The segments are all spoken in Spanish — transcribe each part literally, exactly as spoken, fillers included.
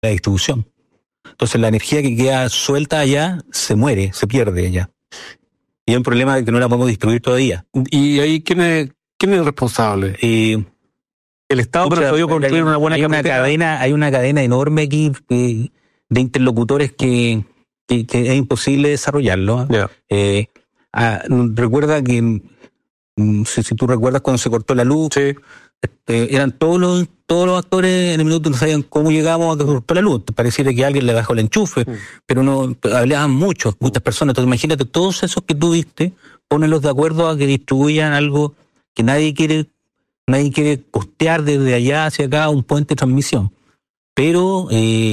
la distribución. Entonces la energía que queda suelta allá se muere, se pierde allá. Y hay un problema de que no la podemos distribuir todavía. ¿Y ahí quién es, quién es el responsable? Eh, el Estado Mucha, pero podido construir hay, una buena hay una cadena, hay una cadena enorme aquí eh, de interlocutores que, que, que es imposible desarrollarlo. Yeah. Eh, ah, recuerda que mm, si, si tú recuerdas cuando se cortó la luz, sí. este, eran todos los todos los actores en el minuto no sabían cómo llegamos a que se cortó la luz. Pareciera que alguien le bajó el enchufe, mm. pero no hablaban muchos, muchas personas. Entonces imagínate, todos esos que tú viste, ponenlos de acuerdo a que distribuyan algo que nadie quiere. Nadie quiere costear desde allá hacia acá un puente de transmisión. Pero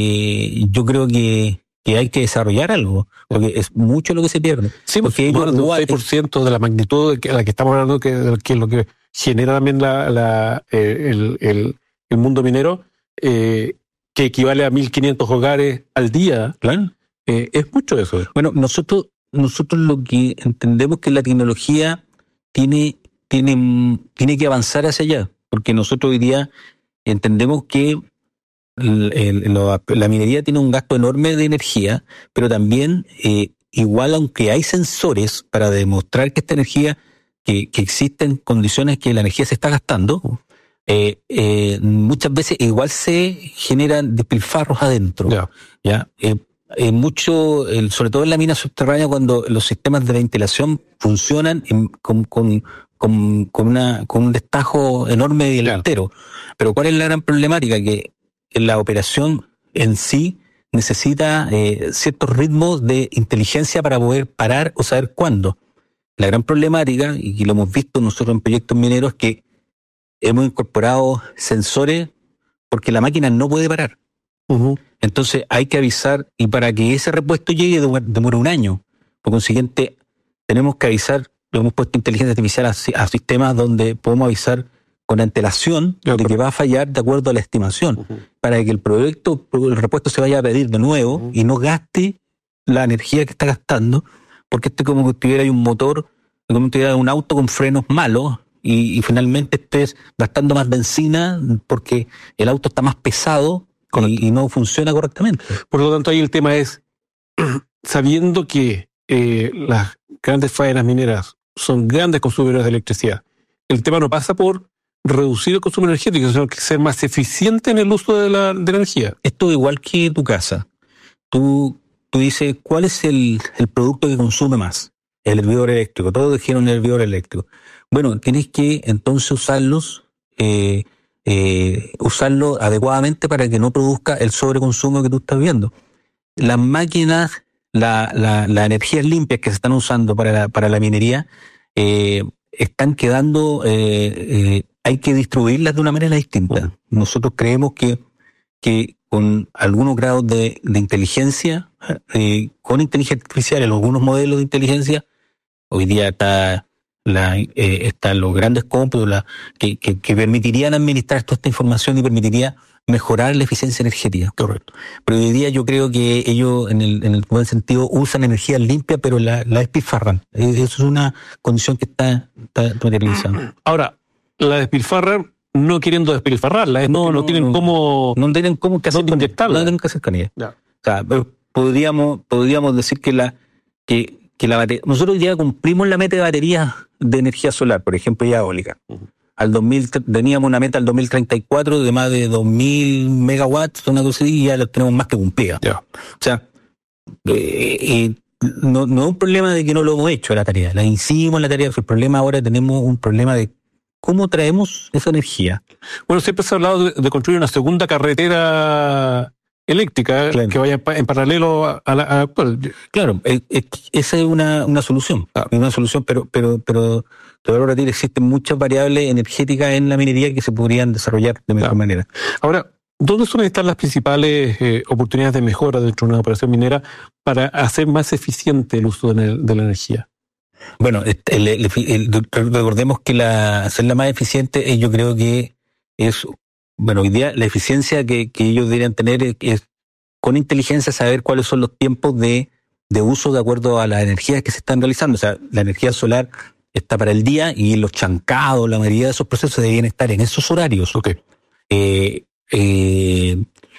eh, yo creo que, que hay que desarrollar algo, porque es mucho lo que se pierde. Sí, porque ellos, el seis por ciento de la magnitud de la que estamos hablando, que, que es lo que genera también la, la, el, el, el mundo minero, eh, que equivale a mil quinientos hogares al día. Claro. Eh, es mucho eso. Bueno, nosotros, nosotros lo que entendemos que la tecnología tiene... Tiene, tiene que avanzar hacia allá, porque nosotros hoy día entendemos que el, el, lo, la minería tiene un gasto enorme de energía, pero también eh, igual aunque hay sensores para demostrar que esta energía, que, que existen condiciones que la energía se está gastando, eh, eh, muchas veces igual se generan despilfarros adentro. Yeah. ¿Ya? Eh, Eh, mucho, el, sobre todo en la mina subterránea, cuando los sistemas de ventilación funcionan en, con, con, con, con, una, con un destajo enorme del claro. entero. Pero ¿cuál es la gran problemática? Que la operación en sí necesita eh, ciertos ritmos de inteligencia para poder parar o saber cuándo. La gran problemática, y lo hemos visto nosotros en proyectos mineros, es que hemos incorporado sensores porque la máquina no puede parar. Uh-huh. Entonces hay que avisar, y para que ese repuesto llegue demora un año. Por consiguiente, tenemos que avisar, hemos puesto inteligencia artificial a, a sistemas donde podemos avisar con antelación yeah, de que va a fallar de acuerdo a la estimación, uh-huh. para que el proyecto, el repuesto se vaya a pedir de nuevo uh-huh. y no gaste la energía que está gastando, porque este es como que tuviera un motor, como que tuviera un auto con frenos malos, y, y finalmente estés gastando más benzina porque el auto está más pesado y, y no funciona correctamente. Por lo tanto, ahí el tema es, sabiendo que eh, las grandes faenas mineras son grandes consumidores de electricidad, el tema no pasa por reducir el consumo energético, sino que ser más eficiente en el uso de la, de la energía. Esto igual que tu casa. Tú, tú dices, ¿cuál es el, el producto que consume más? El hervidor eléctrico. Todos dijeron el hervidor eléctrico. Bueno, tienes que entonces usarlos, eh, eh, usarlo adecuadamente para que no produzca el sobreconsumo que tú estás viendo. Las máquinas, la, la, las energías limpias que se están usando para la, para la minería, eh, están quedando, eh, eh, hay que distribuirlas de una manera distinta. Nosotros creemos que, que con algunos grados de, de inteligencia, eh, con inteligencia artificial, en algunos modelos de inteligencia, hoy día está la, eh, están los grandes cómputos la, que, que, que permitirían administrar toda esta información y permitiría mejorar la eficiencia energética. Correcto. Pero hoy día yo creo que ellos, en el, en el buen sentido, usan energía limpia, pero la, la despilfarran. Eso es una condición que está, está materializada. Ahora, la despilfarran no queriendo despilfarrarla, es no, no, no tienen no, cómo... No tienen cómo que hacer con inyectarla. No tienen que hacer con ella. Ya. O sea, podríamos, podríamos decir que la... que que la batería, nosotros hoy día cumplimos la meta de baterías de energía solar, por ejemplo, y eólica. Uh-huh. Al dos mil, teníamos una meta al dos mil treinta y cuatro de más de dos mil megawatts, una cosa así, y ya lo tenemos más que cumplida. Yeah. O sea, eh, eh, no, no es un problema de que no lo hemos hecho la tarea, la hicimos la tarea, el problema ahora tenemos un problema de cómo traemos esa energía. Bueno, siempre se ha hablado de, de construir una segunda carretera eléctrica, claro, que vaya en paralelo a la, a la actual. Claro, eh, eh, esa es una, una solución, ah. una solución, pero pero pero te vuelvo a repetir, existen muchas variables energéticas en la minería que se podrían desarrollar de mejor ah. manera. Ahora, ¿dónde suelen estar las principales eh, oportunidades de mejora dentro de una operación minera para hacer más eficiente el uso de, de la energía? Bueno, el, el, el, el, recordemos que la hacerla más eficiente, eh, yo creo que es... Bueno, hoy día la eficiencia que, que ellos deberían tener es, es con inteligencia saber cuáles son los tiempos de, de uso de acuerdo a las energías que se están realizando. O sea, la energía solar está para el día y los chancados, la mayoría de esos procesos deberían estar en esos horarios. Okay. Eh, eh,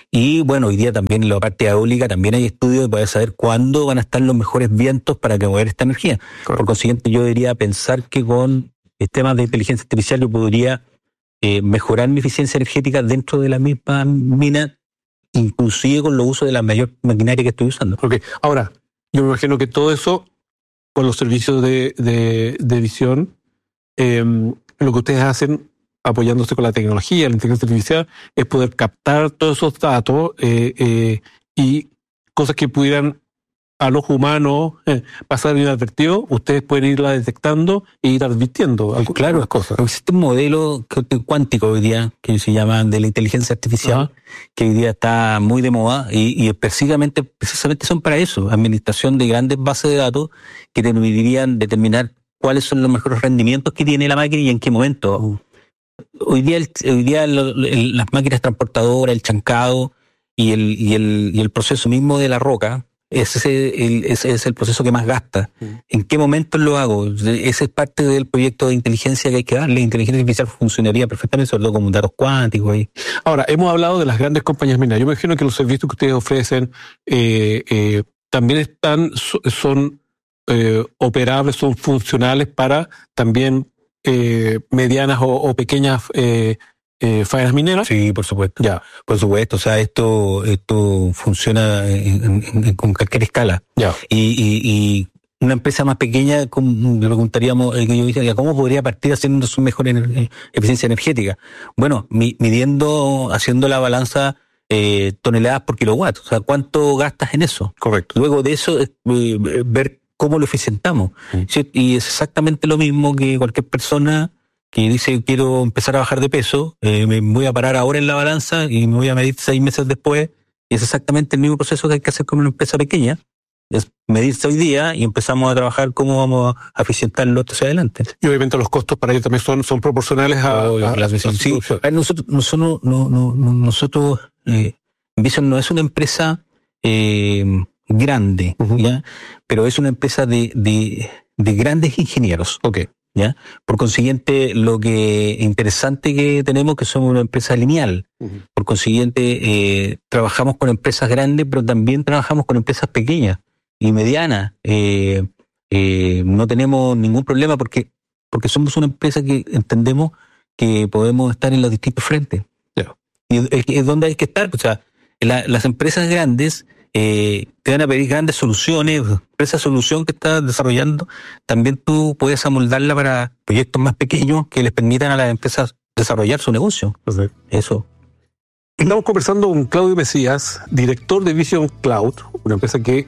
Y bueno, hoy día también en la parte eólica también hay estudios de poder saber cuándo van a estar los mejores vientos para que mover esta energía. Correcto. Por consiguiente, yo debería pensar que con sistemas de inteligencia artificial yo podría eh, mejorar mi eficiencia energética dentro de la misma mina, inclusive con los usos de la mayor maquinaria que estoy usando. Okay. Ahora, yo me imagino que todo eso, con los servicios de, de, de visión, eh, lo que ustedes hacen, apoyándose con la tecnología, la inteligencia artificial, es poder captar todos esos datos eh, eh, y cosas que pudieran al ojo humano eh, pasar inadvertido, ustedes pueden irla detectando e ir advirtiendo algo, claro, algunas cosas. Existe un modelo cuántico hoy día que se llama de la inteligencia artificial, uh-huh. que hoy día está muy de moda y, y precisamente, precisamente son para eso, administración de grandes bases de datos que te permitirían determinar cuáles son los mejores rendimientos que tiene la máquina y en qué momento. Uh-huh. Hoy día, el, hoy día el, el, las máquinas transportadoras, el chancado y el, y, el, y el proceso mismo de la roca, ese es el, ese es el proceso que más gasta. Mm. ¿En qué momento lo hago? Ese es parte del proyecto de inteligencia que hay que darle. La inteligencia artificial funcionaría perfectamente, sobre todo con datos cuánticos. Y... Ahora, hemos hablado de las grandes compañías mineras. Yo me imagino que los servicios que ustedes ofrecen eh, eh, también están, son eh, operables, son funcionales para también Eh, medianas o, o pequeñas eh, eh, faenas mineras. Sí, por supuesto. Ya, por supuesto. O sea, esto esto funciona en, en, con cualquier escala. Ya. Y, y, y una empresa más pequeña, le preguntaríamos, yo diría, ¿cómo podría partir haciendo su mejor ener- eficiencia energética? Bueno, mi, midiendo, haciendo la balanza eh, toneladas por kilowatt. O sea, ¿cuánto gastas en eso? Correcto. Luego de eso, eh, ver cómo lo eficientamos. Mm. ¿Sí? Y es exactamente lo mismo que cualquier persona que dice quiero empezar a bajar de peso, eh, me voy a parar ahora en la balanza y me voy a medir seis meses después, y es exactamente el mismo proceso que hay que hacer con una empresa pequeña, es medirse hoy día y empezamos a trabajar cómo vamos a eficientarlo hacia adelante. Y obviamente los costos para ellos también son, son proporcionales a, oh, a, la a sí. A nosotros, nosotros, no, no, no, nosotros eh, Vision no es una empresa eh, grande, uh-huh. ¿ya? Pero es una empresa de, de, de grandes ingenieros. Okay. ¿Ya? Por consiguiente, lo que interesante que tenemos que somos una empresa lineal. Uh-huh. Por consiguiente, eh, trabajamos con empresas grandes, pero también trabajamos con empresas pequeñas y medianas. Eh, eh, no tenemos ningún problema porque, porque somos una empresa que entendemos que podemos estar en los distintos frentes. Yeah. Y es, es donde hay que estar. O sea, la, las empresas grandes Eh, te van a pedir grandes soluciones, esa solución que estás desarrollando, también tú puedes amoldarla para proyectos más pequeños que les permitan a las empresas desarrollar su negocio. Perfecto. Eso. Estamos conversando con Claudio Mesías, director de Vision Cloud, una empresa que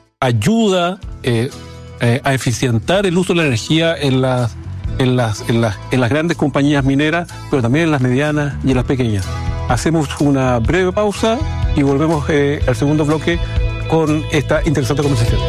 ayuda eh, eh, a eficientar el uso de la energía en las, en las, en las, en las grandes compañías mineras, pero también en las medianas y en las pequeñas. Hacemos una breve pausa y volvemos eh, al segundo bloque con esta interesante conversación.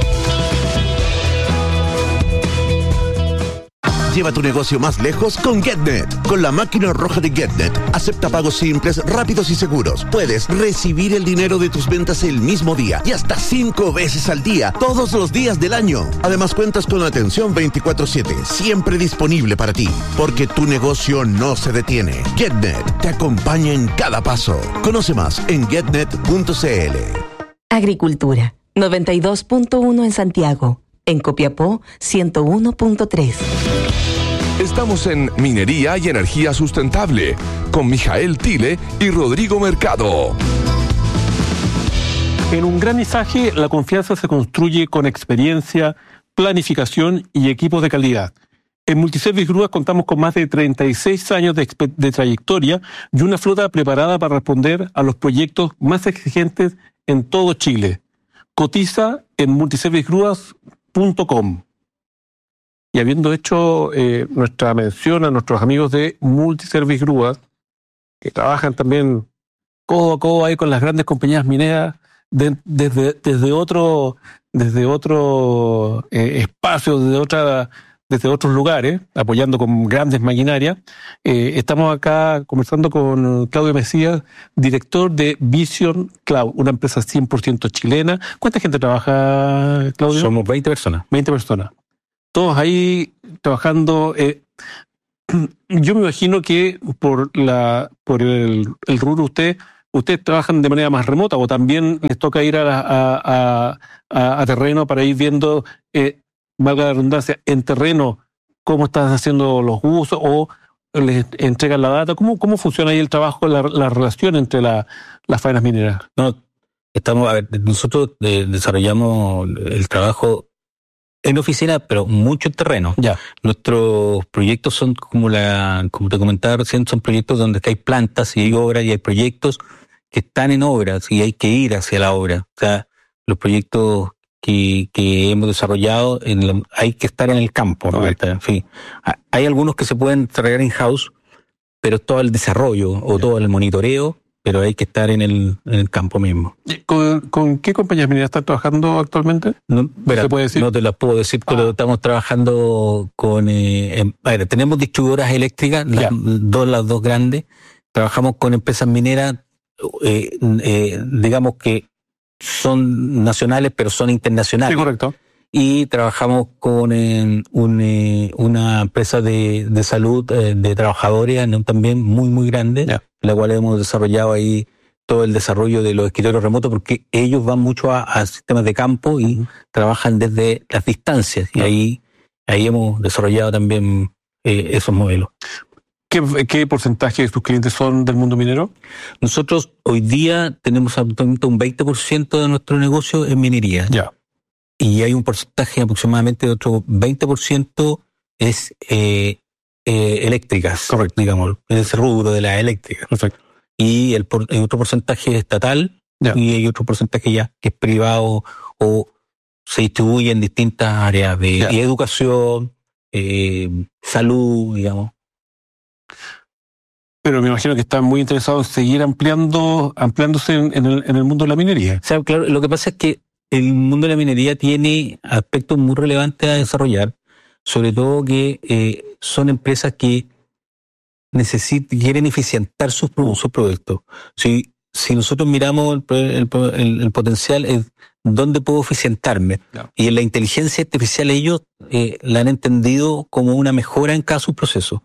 Lleva tu negocio más lejos con GetNet. Con la máquina roja de GetNet, acepta pagos simples, rápidos y seguros. Puedes recibir el dinero de tus ventas el mismo día y hasta cinco veces al día, todos los días del año. Además, cuentas con atención veinticuatro siete, siempre disponible para ti, porque tu negocio no se detiene. GetNet te acompaña en cada paso. Conoce más en getnet punto c l. Agricultura, noventa y dos punto uno en Santiago. En Copiapó, ciento uno punto tres. Estamos en Minería y Energía Sustentable con Mijael Tile y Rodrigo Mercado. En un gran mensaje, la confianza se construye con experiencia, planificación y equipos de calidad. En Multiservice Grúas contamos con más de treinta y seis años de, exp- de trayectoria y una flota preparada para responder a los proyectos más exigentes en todo Chile. Cotiza en multiservice grúas punto com. Y habiendo hecho eh, nuestra mención a nuestros amigos de Multiservice Grúas, que trabajan también codo a codo ahí con las grandes compañías mineras, de, desde, desde otro, desde otro eh, espacio, desde otra, desde otros lugares, apoyando con grandes maquinarias, eh, estamos acá conversando con Claudio Mesías, director de Vision Cloud, una empresa cien por ciento chilena. ¿Cuánta gente trabaja, Claudio? Somos veinte personas. veinte personas. Todos ahí trabajando. Eh, yo me imagino que por la por el, el rubro usted ¿ustedes trabajan de manera más remota o también les toca ir a, la, a, a, a, a terreno para ir viendo, eh, valga la redundancia, en terreno cómo están haciendo los usos o les entregan la data? ¿Cómo, cómo funciona ahí el trabajo, la, la relación entre la, las faenas mineras? No, estamos, a ver, nosotros eh, desarrollamos el trabajo en oficina, pero mucho en terreno. Ya. Nuestros proyectos son como la, como te comentaba recién, son proyectos donde hay plantas y hay obras y hay proyectos que están en obras y hay que ir hacia la obra. O sea, los proyectos que, que hemos desarrollado, en la, hay que estar en el campo. ¿No? En fin, hay algunos que se pueden desarrollar in-house, pero todo el desarrollo o yeah. todo el monitoreo, pero hay que estar en el, en el campo mismo. ¿Con, ¿Con qué compañías mineras están trabajando actualmente? No, verá, ¿se puede decir? No te las puedo decir, pero ah. estamos trabajando con... Eh, en, a ver, tenemos distribuidoras eléctricas, las, dos, las dos grandes. Trabajamos con empresas mineras, eh, eh, digamos que son nacionales, pero son internacionales. Sí, correcto. Y trabajamos con eh, un, eh, una empresa de, de salud eh, de trabajadores ¿no? también muy, muy grande, yeah. la cual hemos desarrollado ahí todo el desarrollo de los escritorios remotos, porque ellos van mucho a, a sistemas de campo y uh-huh. trabajan desde las distancias. Y uh-huh. ahí, ahí hemos desarrollado también eh, esos modelos. ¿Qué, ¿Qué porcentaje de tus clientes son del mundo minero? Nosotros hoy día tenemos actualmente un veinte por ciento de nuestro negocio en minería. Ya. Yeah. Y hay un porcentaje aproximadamente de otro veinte por ciento es eh, eh, eléctricas, correcto, digamos, en ese rubro de las eléctricas. Perfecto. Y el, por, el otro porcentaje es estatal yeah. y hay otro porcentaje ya que es privado o se distribuye en distintas áreas de yeah. y educación, eh, salud, digamos. Pero me imagino que están muy interesados en seguir ampliando, ampliándose en, en, el, en el mundo de la minería. O sea, claro, lo que pasa es que el mundo de la minería tiene aspectos muy relevantes a desarrollar, sobre todo que eh, son empresas que necesitan, quieren eficientar sus, sus productos. Si, si nosotros miramos el, el, el, el potencial es dónde puedo eficientarme, no. y en la inteligencia artificial ellos eh, la han entendido como una mejora en cada su proceso.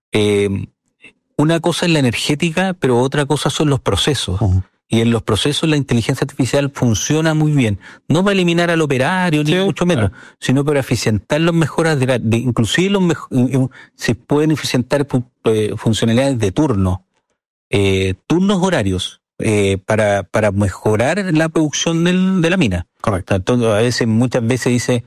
Eh, una cosa es la energética, pero otra cosa son los procesos. Uh-huh. Y en los procesos la inteligencia artificial funciona muy bien. No para eliminar al operario, ni sí, mucho menos, claro. sino para eficientar las mejoras, de, la, de inclusive los mejor, se pueden eficientar eh, funcionalidades de turno, eh, turnos horarios, eh, para, para mejorar la producción del, de la mina. Correcto. Entonces, a veces, muchas veces dice,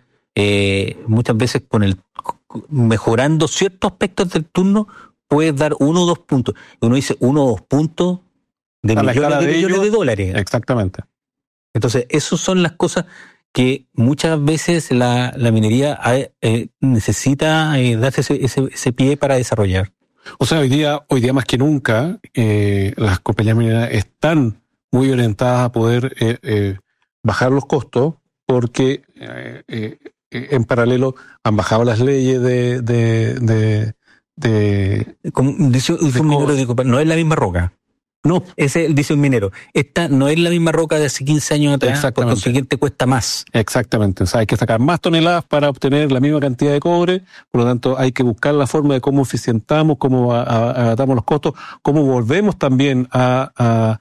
eh, muchas veces con el mejorando ciertos aspectos del turno, puedes dar uno o dos puntos. Uno dice uno o dos puntos, de a millones, de, de, millones ellos, de dólares. Exactamente. Entonces, esas son las cosas que muchas veces la, la minería eh, necesita eh, darse ese, ese, ese pie para desarrollar. O sea, hoy día, hoy día más que nunca, eh, las compañías mineras están muy orientadas a poder eh, eh, bajar los costos, porque eh, eh, en paralelo han bajado las leyes de... de, de, de, Como dice un minero de, no es la misma roca. No, ese dice un minero. Esta no es la misma roca de hace quince años atrás, por consiguiente cuesta más. Exactamente, o sea, hay que sacar más toneladas para obtener la misma cantidad de cobre, por lo tanto hay que buscar la forma de cómo eficientamos, cómo adaptamos los costos, cómo volvemos también a, a,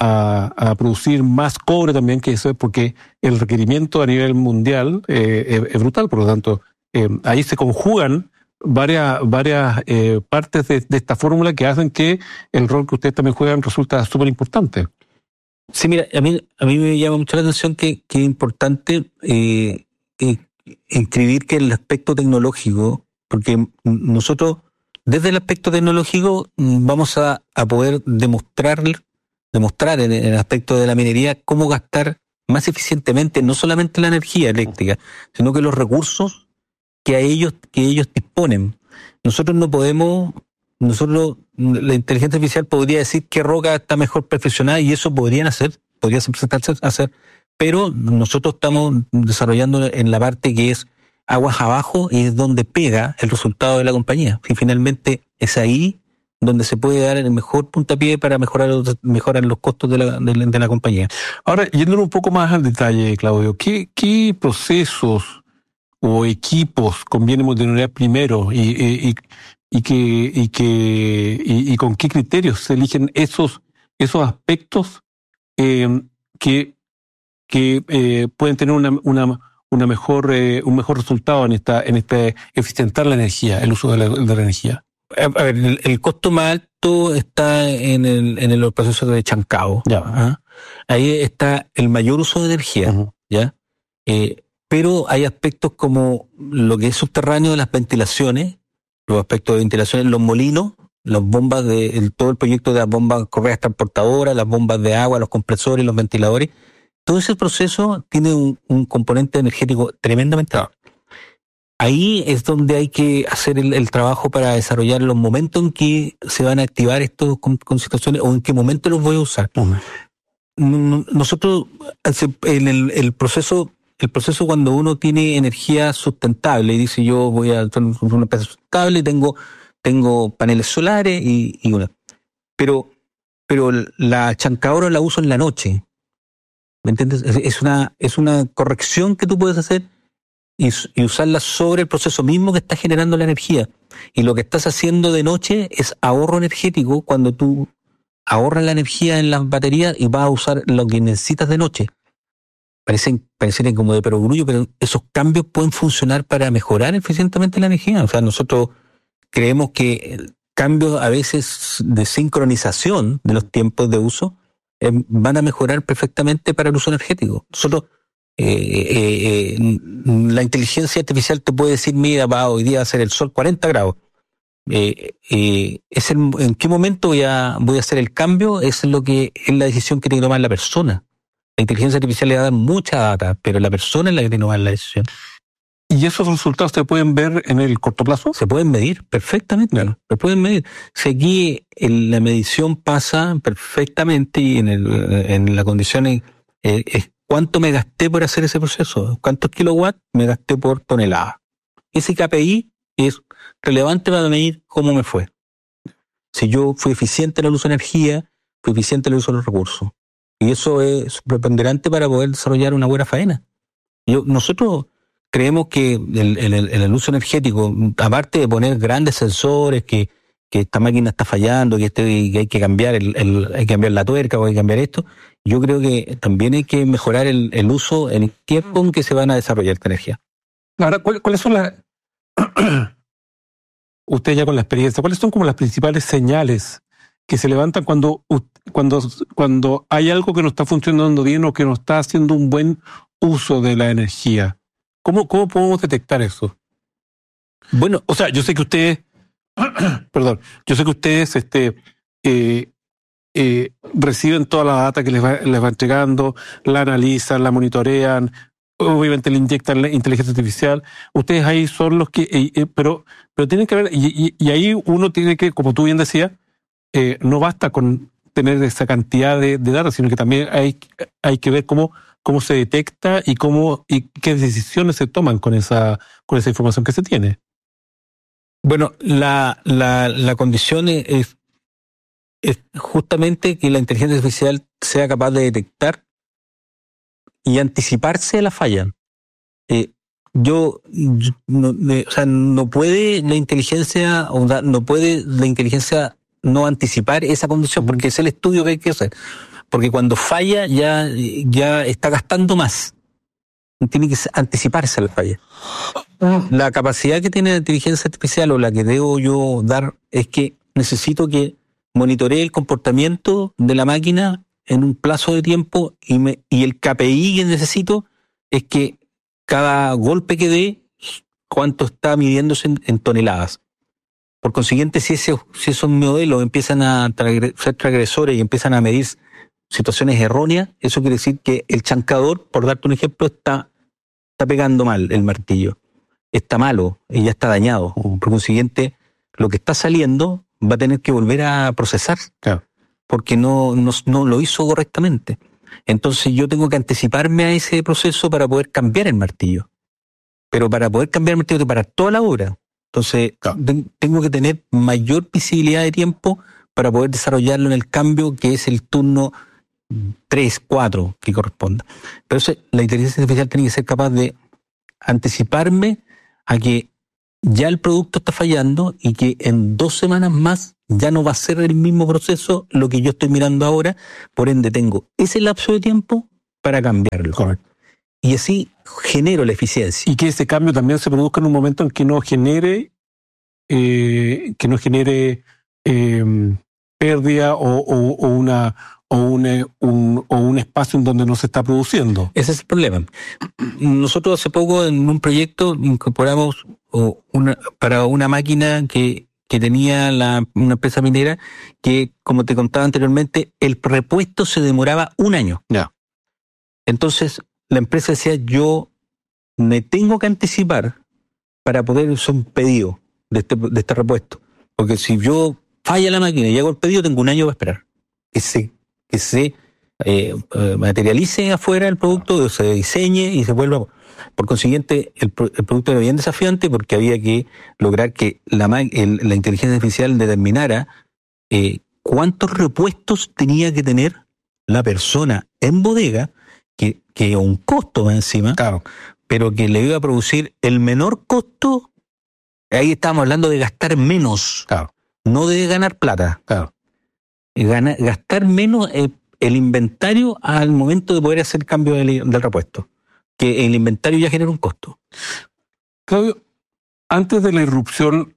a, a producir más cobre también, que eso es porque el requerimiento a nivel mundial eh, es, es brutal, por lo tanto eh, ahí se conjugan varias varias eh, partes de, de esta fórmula que hacen que el rol que ustedes también juegan resulta súper importante. Sí, mira, a mí a mí me llama mucho la atención que, que es importante eh, eh, inscribir que el aspecto tecnológico, porque nosotros desde el aspecto tecnológico vamos a, a poder demostrar, demostrar en el aspecto de la minería cómo gastar más eficientemente no solamente la energía eléctrica, sino que los recursos que a ellos que ellos disponen. Nosotros no podemos, nosotros la inteligencia artificial podría decir qué roca está mejor perfeccionada y eso podrían hacer, podría presentarse a hacer, pero nosotros estamos desarrollando en la parte que es aguas abajo y es donde pega el resultado de la compañía. Y finalmente es ahí donde se puede dar el mejor puntapié para mejorar los, mejorar los costos de la, de, la, de la compañía. Ahora, yéndolo un poco más al detalle, Claudio, ¿qué, qué procesos o equipos conviene monitorear primero y, y, y que y que y, y con qué criterios se eligen esos esos aspectos eh, que, que eh, pueden tener una, una, una mejor, eh, un mejor resultado en esta, en este eficientar la energía, el uso de la, de la energía. A ver, el, el costo más alto está en el, en el proceso de chancado. Ya. ¿Ah? Ahí está el mayor uso de energía, Uh-huh. ¿ya? Eh, pero hay aspectos como lo que es subterráneo de las ventilaciones, los aspectos de ventilación en los molinos, las bombas de el, todo el proyecto de las bombas correas transportadoras, las bombas de agua, los compresores, los ventiladores. Todo ese proceso tiene un, un componente energético tremendamente alto. Ahí es donde hay que hacer el, el trabajo para desarrollar los momentos en que se van a activar estos con, con situaciones o en qué momento los voy a usar. Uh-huh. Nosotros, en el, el proceso, el proceso cuando uno tiene energía sustentable y dice yo voy a hacer una empresa sustentable y tengo, tengo paneles solares y, y una, pero, pero la chancadora la uso en la noche. ¿Me entiendes? Es una, es una corrección que tú puedes hacer y, y usarla sobre el proceso mismo que está generando la energía. Y lo que estás haciendo de noche es ahorro energético cuando tú ahorras la energía en las baterías y vas a usar lo que necesitas de noche. Parecen, parecen como de perogrullo, pero esos cambios pueden funcionar para mejorar eficientemente la energía. O sea, nosotros creemos que cambios a veces de sincronización de los tiempos de uso eh, van a mejorar perfectamente para el uso energético. Nosotros Eh, eh, eh, la inteligencia artificial te puede decir, mira, va, hoy día va a ser el sol cuarenta grados. Eh, eh, es el, ¿en qué momento voy a, voy a hacer el cambio? Es lo que es la decisión que tiene que tomar la persona. La inteligencia artificial le va a dar mucha data, pero la persona es la que tiene que tomar la decisión. ¿Y esos resultados se pueden ver en el corto plazo? Se pueden medir perfectamente. Claro. Se pueden medir. Si aquí en la medición pasa perfectamente y en, el, en las condiciones eh, es ¿cuánto me gasté por hacer ese proceso? ¿Cuántos kilowatts me gasté por tonelada? Ese K P I es relevante para medir cómo me fue. Si yo fui eficiente en el uso de energía, fui eficiente en el uso de los recursos. Y eso es preponderante para poder desarrollar una buena faena. Yo, nosotros creemos que el, el, el, el uso energético, aparte de poner grandes sensores, que, que esta máquina está fallando, que, este, que hay que cambiar el, el, hay que cambiar la tuerca o hay que cambiar esto, yo creo que también hay que mejorar el, el uso en el tiempo en que se van a desarrollar esta energía. Ahora, ¿cuáles son las... Usted ya con la experiencia, ¿cuáles son como las principales señales que se levantan cuando, cuando, cuando hay algo que no está funcionando bien o que no está haciendo un buen uso de la energía? ¿Cómo, cómo podemos detectar eso? Bueno, o sea, yo sé que ustedes... perdón, yo sé que ustedes... este eh, Eh, reciben toda la data que les va, les va entregando, la analizan, la monitorean, obviamente le inyectan la inteligencia artificial. Ustedes ahí son los que... Eh, eh, pero, pero tienen que ver... Y, y, y ahí uno tiene que, como tú bien decías, eh, no basta con tener esa cantidad de, de datos, sino que también hay, hay que ver cómo, cómo se detecta y cómo y qué decisiones se toman con esa, con esa información que se tiene. Bueno, la, la, la condición es... es justamente que la inteligencia artificial sea capaz de detectar y anticiparse a la falla. Eh, yo, yo no, de, o sea, no puede la inteligencia, o sea, no puede la inteligencia no anticipar esa condición, porque es el estudio que hay que hacer. Porque cuando falla ya, ya está gastando más. Tiene que anticiparse a la falla. La capacidad que tiene la inteligencia artificial o la que debo yo dar es que necesito que monitoree el comportamiento de la máquina en un plazo de tiempo y, me, y el K P I que necesito es que cada golpe que dé, cuánto está midiéndose en, en toneladas. Por consiguiente, si, ese, si esos modelos empiezan a tragre, ser transgresores y empiezan a medir situaciones erróneas, eso quiere decir que el chancador, por darte un ejemplo, está, está pegando mal el martillo. Está malo y ya está dañado. Por consiguiente, lo que está saliendo va a tener que volver a procesar, claro, porque no, no, no lo hizo correctamente. Entonces yo tengo que anticiparme a ese proceso para poder cambiar el martillo. Pero para poder cambiar el martillo tengo que parar toda la obra. Entonces claro, te, tengo que tener mayor visibilidad de tiempo para poder desarrollarlo en el cambio, que es el turno tres, cuatro que corresponda. Pero eso, la inteligencia artificial tiene que ser capaz de anticiparme a que ya el producto está fallando y que en dos semanas más ya no va a ser el mismo proceso lo que yo estoy mirando ahora, por ende tengo ese lapso de tiempo para cambiarlo. Correcto. Y así genero la eficiencia. Y que ese cambio también se produzca en un momento en que no genere, eh, que no genere eh, pérdida o, o, o una o un, un, o un espacio en donde no se está produciendo. Ese es el problema. Nosotros hace poco en un proyecto incorporamos una, para una máquina que, que tenía la, una empresa minera que, como te contaba anteriormente, el repuesto se demoraba un año. Ya. Entonces, la empresa decía, yo me tengo que anticipar para poder hacer un pedido de este, de este repuesto. Porque si yo falla la máquina y hago el pedido, tengo un año para esperar. Que se, que se eh, materialice afuera el producto, se diseñe y se vuelva. Por consiguiente, el, el producto era bien desafiante porque había que lograr que la, el, la inteligencia artificial determinara eh, cuántos repuestos tenía que tener la persona en bodega, que, que un costo va encima, claro, pero que le iba a producir el menor costo. Ahí estábamos hablando de gastar menos, claro, no de ganar plata. Claro. Ganar, gastar menos el, el inventario al momento de poder hacer el cambio del, del repuesto. Que el inventario ya genera un costo. Claudio, antes de la irrupción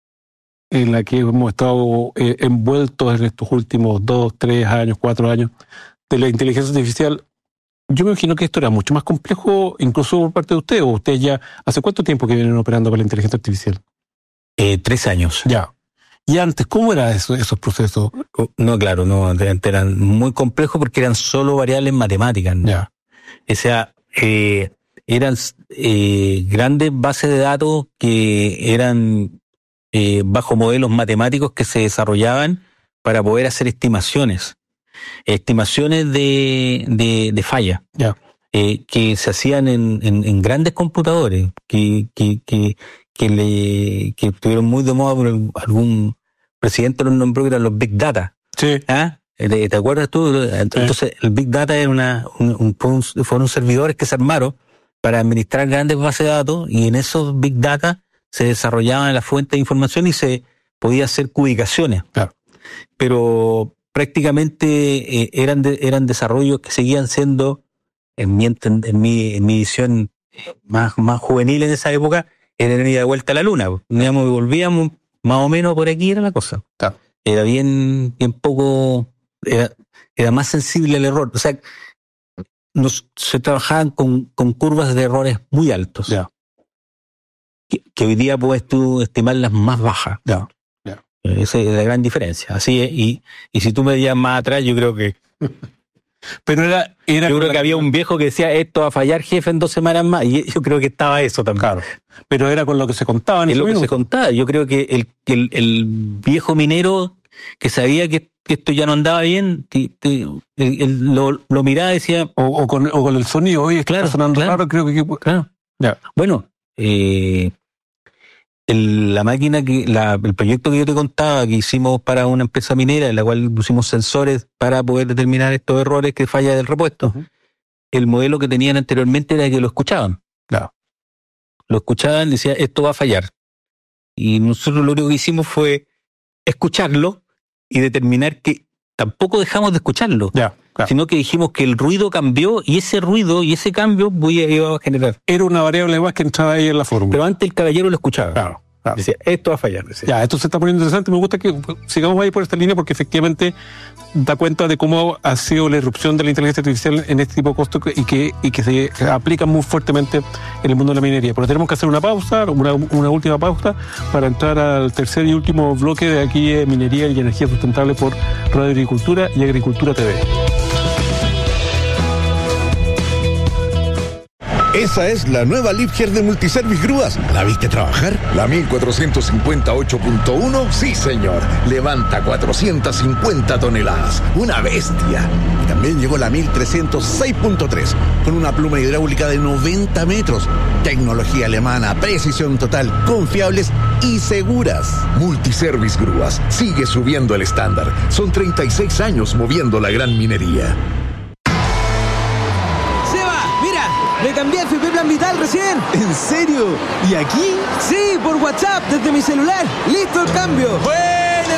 en la que hemos estado eh, envueltos en estos últimos dos, tres años, cuatro años de la inteligencia artificial, yo me imagino que esto era mucho más complejo, incluso por parte de usted, o usted ya, ¿hace cuánto tiempo que vienen operando con la inteligencia artificial? Eh, tres años. Ya. ¿Y antes cómo eran eso, esos procesos? No, claro, no, eran muy complejos porque eran solo variables matemáticas, ¿no? Ya. O sea, eh, eran eh, grandes bases de datos que eran eh, bajo modelos matemáticos que se desarrollaban para poder hacer estimaciones. Estimaciones de, de, de falla. Ya. Eh, que se hacían en, en, en grandes computadores, que, que, que, que, le, que estuvieron muy de moda por el, algún presidente los nombró que eran los Big Data. Sí. ¿Ah? ¿Te, ¿Te acuerdas tú? Entonces, sí. El Big Data era una, un, un, fueron servidores que se armaron para administrar grandes bases de datos, y en esos Big Data se desarrollaban las fuentes de información y se podía hacer cubicaciones. Claro. Pero prácticamente eh, eran, de, eran desarrollos que seguían siendo, en mi, en mi, en mi visión más, más juvenil en esa época, era ir de vuelta a la luna. Digamos, volvíamos más o menos por aquí, era la cosa. Claro. Era bien, bien poco, era, era más sensible al error. O sea, nos, se trabajaban con, con curvas de errores muy altos. Yeah. Que, que hoy día puedes tú estimarlas más bajas. Yeah. Yeah. Esa es la gran diferencia. Así es, y, y si tú me digas más atrás, yo creo que... Pero era, era yo creo que la... había un viejo que decía, esto va a fallar, jefe, en dos semanas más, y yo creo que estaba eso también. Claro. Pero era con lo que se contaba en es ese lo minuto. que se contaba. Yo creo que el, el, el viejo minero que sabía que, que esto ya no andaba bien, te, te, el, el, lo, lo miraba y decía... O, o, con, o con el sonido, oye, claro, está sonando claro, raro, creo que... Claro. Ya. Bueno, eh, el, la máquina, que la, el proyecto que yo te contaba, que hicimos para una empresa minera, en la cual pusimos sensores para poder determinar estos errores que falla del repuesto, uh-huh. El modelo que tenían anteriormente era que lo escuchaban. Claro. Lo escuchaban y decían, esto va a fallar. Y nosotros lo único que hicimos fue escucharlo y determinar que tampoco dejamos de escucharlo, ya, claro. Sino que dijimos que el ruido cambió, y ese ruido y ese cambio voy a, iba a generar. Era una variable más que entraba ahí en la fórmula. Pero antes el caballero lo escuchaba. Claro. Claro. Decía, esto va a fallar. Decía. Ya, esto se está poniendo interesante. Me gusta que sigamos ahí por esta línea porque efectivamente da cuenta de cómo ha sido la irrupción de la inteligencia artificial en este tipo de costos y que, y que se aplica muy fuertemente en el mundo de la minería. Pero tenemos que hacer una pausa, una, una última pausa para entrar al tercer y último bloque de aquí de Minería y Energía Sustentable por Radio Agricultura y Agricultura T V. Esa es la nueva Liebherr de Multiservice Grúas. ¿La viste trabajar? La mil cuatrocientos cincuenta ocho punto uno, sí señor. Levanta cuatrocientas cincuenta toneladas. Una bestia. Y también llegó la mil trescientos seis punto tres, con una pluma hidráulica de noventa metros. Tecnología alemana, precisión total, confiables y seguras. Multiservice Grúas sigue subiendo el estándar. Son treinta y seis años moviendo la gran minería. Me cambié a F P Plan Vital recién. ¿En serio? ¿Y aquí? Sí, por WhatsApp, desde mi celular. ¡Listo el cambio! ¡Buena!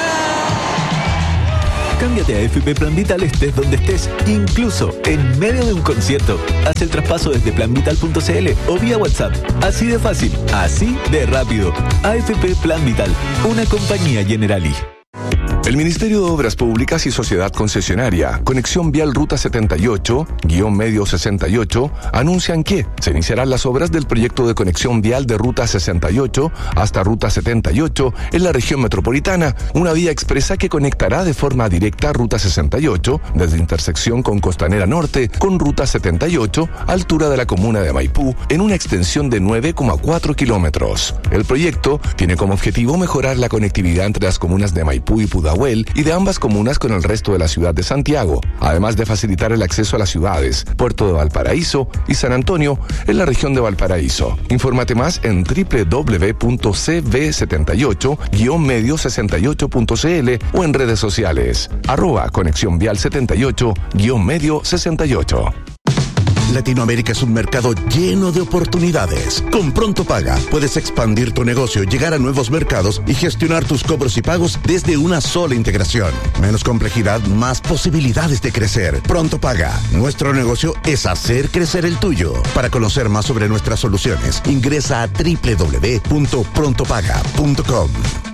Cámbiate a F P Plan Vital estés donde estés, incluso en medio de un concierto. Haz el traspaso desde plan vital punto c l o vía WhatsApp. Así de fácil, así de rápido. A F P Plan Vital, una compañía Generali. El Ministerio de Obras Públicas y Sociedad Concesionaria, Conexión Vial Ruta setenta y ocho, guión medio sesenta y ocho, anuncian que se iniciarán las obras del proyecto de conexión vial de Ruta sesenta y ocho hasta Ruta setenta y ocho en la región metropolitana, una vía expresa que conectará de forma directa Ruta sesenta y ocho desde intersección con Costanera Norte con Ruta setenta y ocho, altura de la comuna de Maipú, en una extensión de nueve coma cuatro kilómetros. El proyecto tiene como objetivo mejorar la conectividad entre las comunas de Maipú y Pudahuel y de ambas comunas con el resto de la ciudad de Santiago, además de facilitar el acceso a las ciudades Puerto de Valparaíso y San Antonio en la región de Valparaíso. Infórmate más en doble u doble u doble u punto c v setenta y ocho guión medio sesenta y ocho punto c l o en redes sociales arroba conexión vial setenta y ocho guión medio sesenta y ocho. Latinoamérica es un mercado lleno de oportunidades. Con Pronto Paga puedes expandir tu negocio, llegar a nuevos mercados y gestionar tus cobros y pagos desde una sola integración. Menos complejidad, más posibilidades de crecer. Pronto Paga. Nuestro negocio es hacer crecer el tuyo. Para conocer más sobre nuestras soluciones, ingresa a doble u doble u doble u punto pronto paga punto com.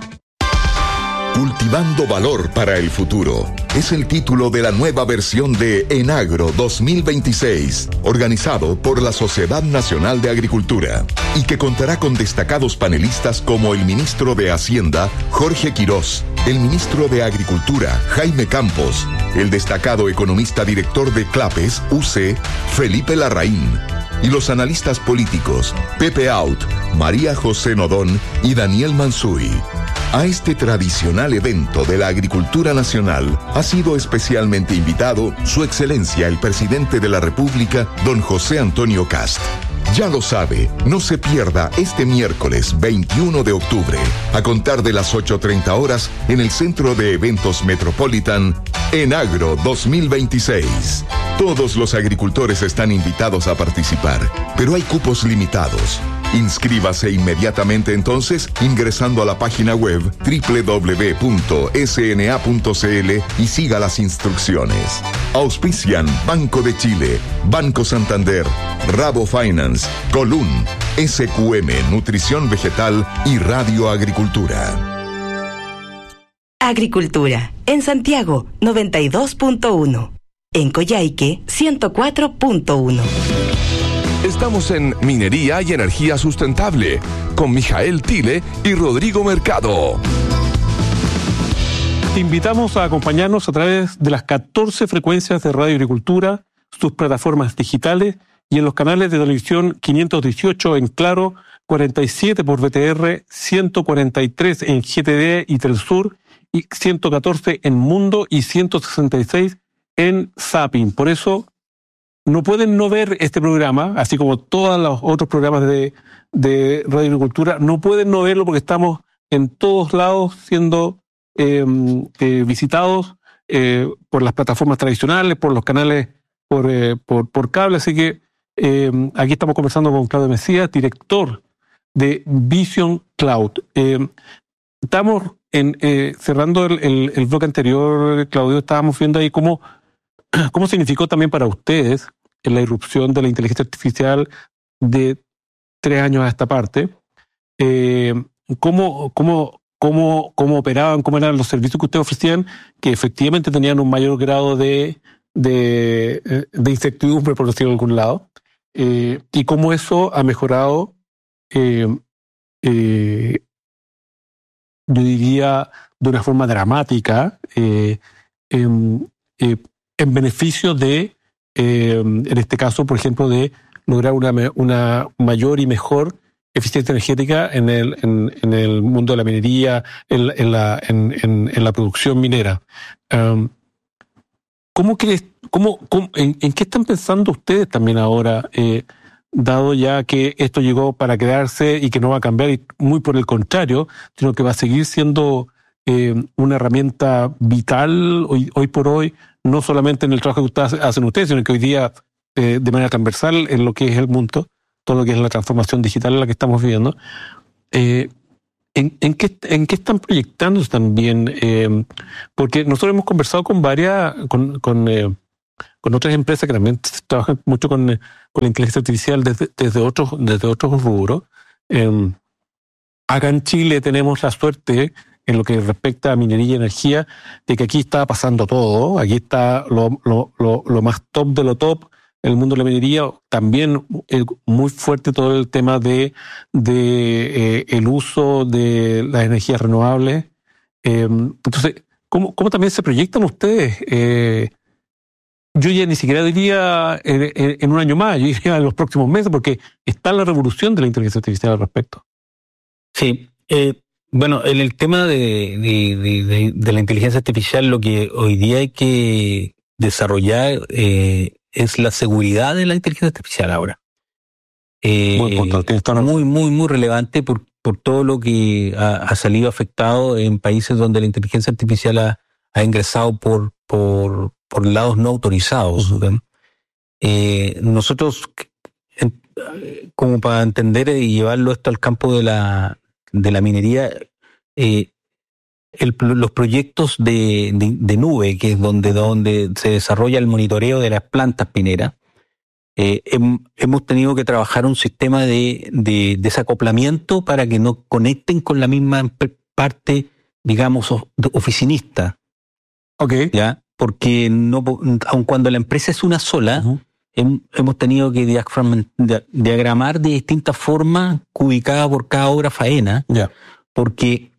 Cultivando valor para el futuro es el título de la nueva versión de Enagro dos mil veintiséis, organizado por la Sociedad Nacional de Agricultura, y que contará con destacados panelistas como el ministro de Hacienda, Jorge Quirós, el ministro de Agricultura, Jaime Campos, el destacado economista director de Clapes, U C, Felipe Larraín, y los analistas políticos, Pepe Out, María José Nodón y Daniel Mansuy. A este tradicional evento de la agricultura nacional ha sido especialmente invitado Su Excelencia el Presidente de la República, don José Antonio Kast. Ya lo sabe, no se pierda este miércoles veintiuno de octubre, a contar de las ocho treinta horas, en el Centro de Eventos Metropolitan, Enagro dos mil veintiséis. Todos los agricultores están invitados a participar, pero hay cupos limitados. Inscríbase inmediatamente entonces ingresando a la página web doble u doble u doble u punto s n a punto c l y siga las instrucciones. Auspician Banco de Chile, Banco Santander, Rabo Finance, Colún, S Q M Nutrición Vegetal y Radio Agricultura. Agricultura, en Santiago, noventa y dos punto uno. En Coyhaique, ciento cuatro punto uno. Estamos en Minería y Energía Sustentable con Mijael Tile y Rodrigo Mercado. Te invitamos a acompañarnos a través de las catorce frecuencias de Radio Agricultura, sus plataformas digitales y en los canales de televisión quinientos dieciocho en Claro, cuarenta y siete por V T R, ciento cuarenta y tres en G T D y Telesur y ciento catorce en Mundo y ciento sesenta y seis en Zapping. Por eso no pueden no ver este programa, así como todos los otros programas de, de Radio Agricultura, no pueden no verlo porque estamos en todos lados siendo eh, eh, visitados eh, por las plataformas tradicionales, por los canales por, eh, por, por cable. Así que eh, aquí estamos conversando con Claudio Mesías, director de Vision Cloud. Eh, estamos en, eh, cerrando el, el, el bloque anterior, Claudio, estábamos viendo ahí cómo ¿Cómo significó también para ustedes la irrupción de la inteligencia artificial de tres años a esta parte? Eh, ¿cómo, cómo, cómo, ¿Cómo operaban, cómo eran los servicios que ustedes ofrecían, que efectivamente tenían un mayor grado de, de, de incertidumbre, por decirlo de algún lado? Eh, y cómo eso ha mejorado, eh, eh, yo diría, de una forma dramática, eh, eh, eh, en beneficio de, eh, en este caso, por ejemplo, de lograr una, una mayor y mejor eficiencia energética en el, en, en el mundo de la minería, en, en, la, en, en, en la producción minera. Um, ¿Cómo crees, cómo, cómo, en, ¿En qué están pensando ustedes también ahora, eh, dado ya que esto llegó para quedarse y que no va a cambiar, y muy por el contrario, sino que va a seguir siendo eh, una herramienta vital hoy, hoy por hoy, no solamente en el trabajo que ustedes hacen ustedes, sino que hoy día eh, de manera transversal en lo que es el mundo, todo lo que es la transformación digital en la que estamos viviendo. Eh, ¿en, en, qué, ¿En qué están proyectándose también? Eh, porque nosotros hemos conversado con varias, con, con, eh, con otras empresas que también trabajan mucho con, con la inteligencia artificial desde, desde, otros, desde otros rubros. Eh, acá en Chile tenemos la suerte, en lo que respecta a minería y energía, de que aquí está pasando todo. Aquí está lo, lo, lo, lo más top de lo top. El mundo de la minería, también eh, muy fuerte todo el tema de, de eh, el uso de las energías renovables. Eh, entonces, ¿cómo, ¿cómo también se proyectan ustedes? Eh, yo ya ni siquiera diría en, en, en un año más, yo diría en los próximos meses, porque está la revolución de la inteligencia artificial al respecto. Sí, eh, bueno, en el tema de, de, de, de, de la inteligencia artificial, lo que hoy día hay que desarrollar eh, es la seguridad de la inteligencia artificial ahora. Eh, muy importante, muy, muy, muy relevante por, por todo lo que ha, ha salido afectado en países donde la inteligencia artificial ha, ha ingresado por, por, por lados no autorizados. Uh-huh. Eh, nosotros, en, como para entender y llevarlo esto al campo de la de la minería, eh, el, los proyectos de, de, de nube, que es donde, donde se desarrolla el monitoreo de las plantas mineras, eh, hem, hemos tenido que trabajar un sistema de, de desacoplamiento para que no conecten con la misma parte, digamos, oficinista. Okay. ¿Ya? Porque no, aun cuando la empresa es una sola, uh-huh. hem, hemos tenido que diagramar de distintas formas, ubicada por cada obra faena, yeah. porque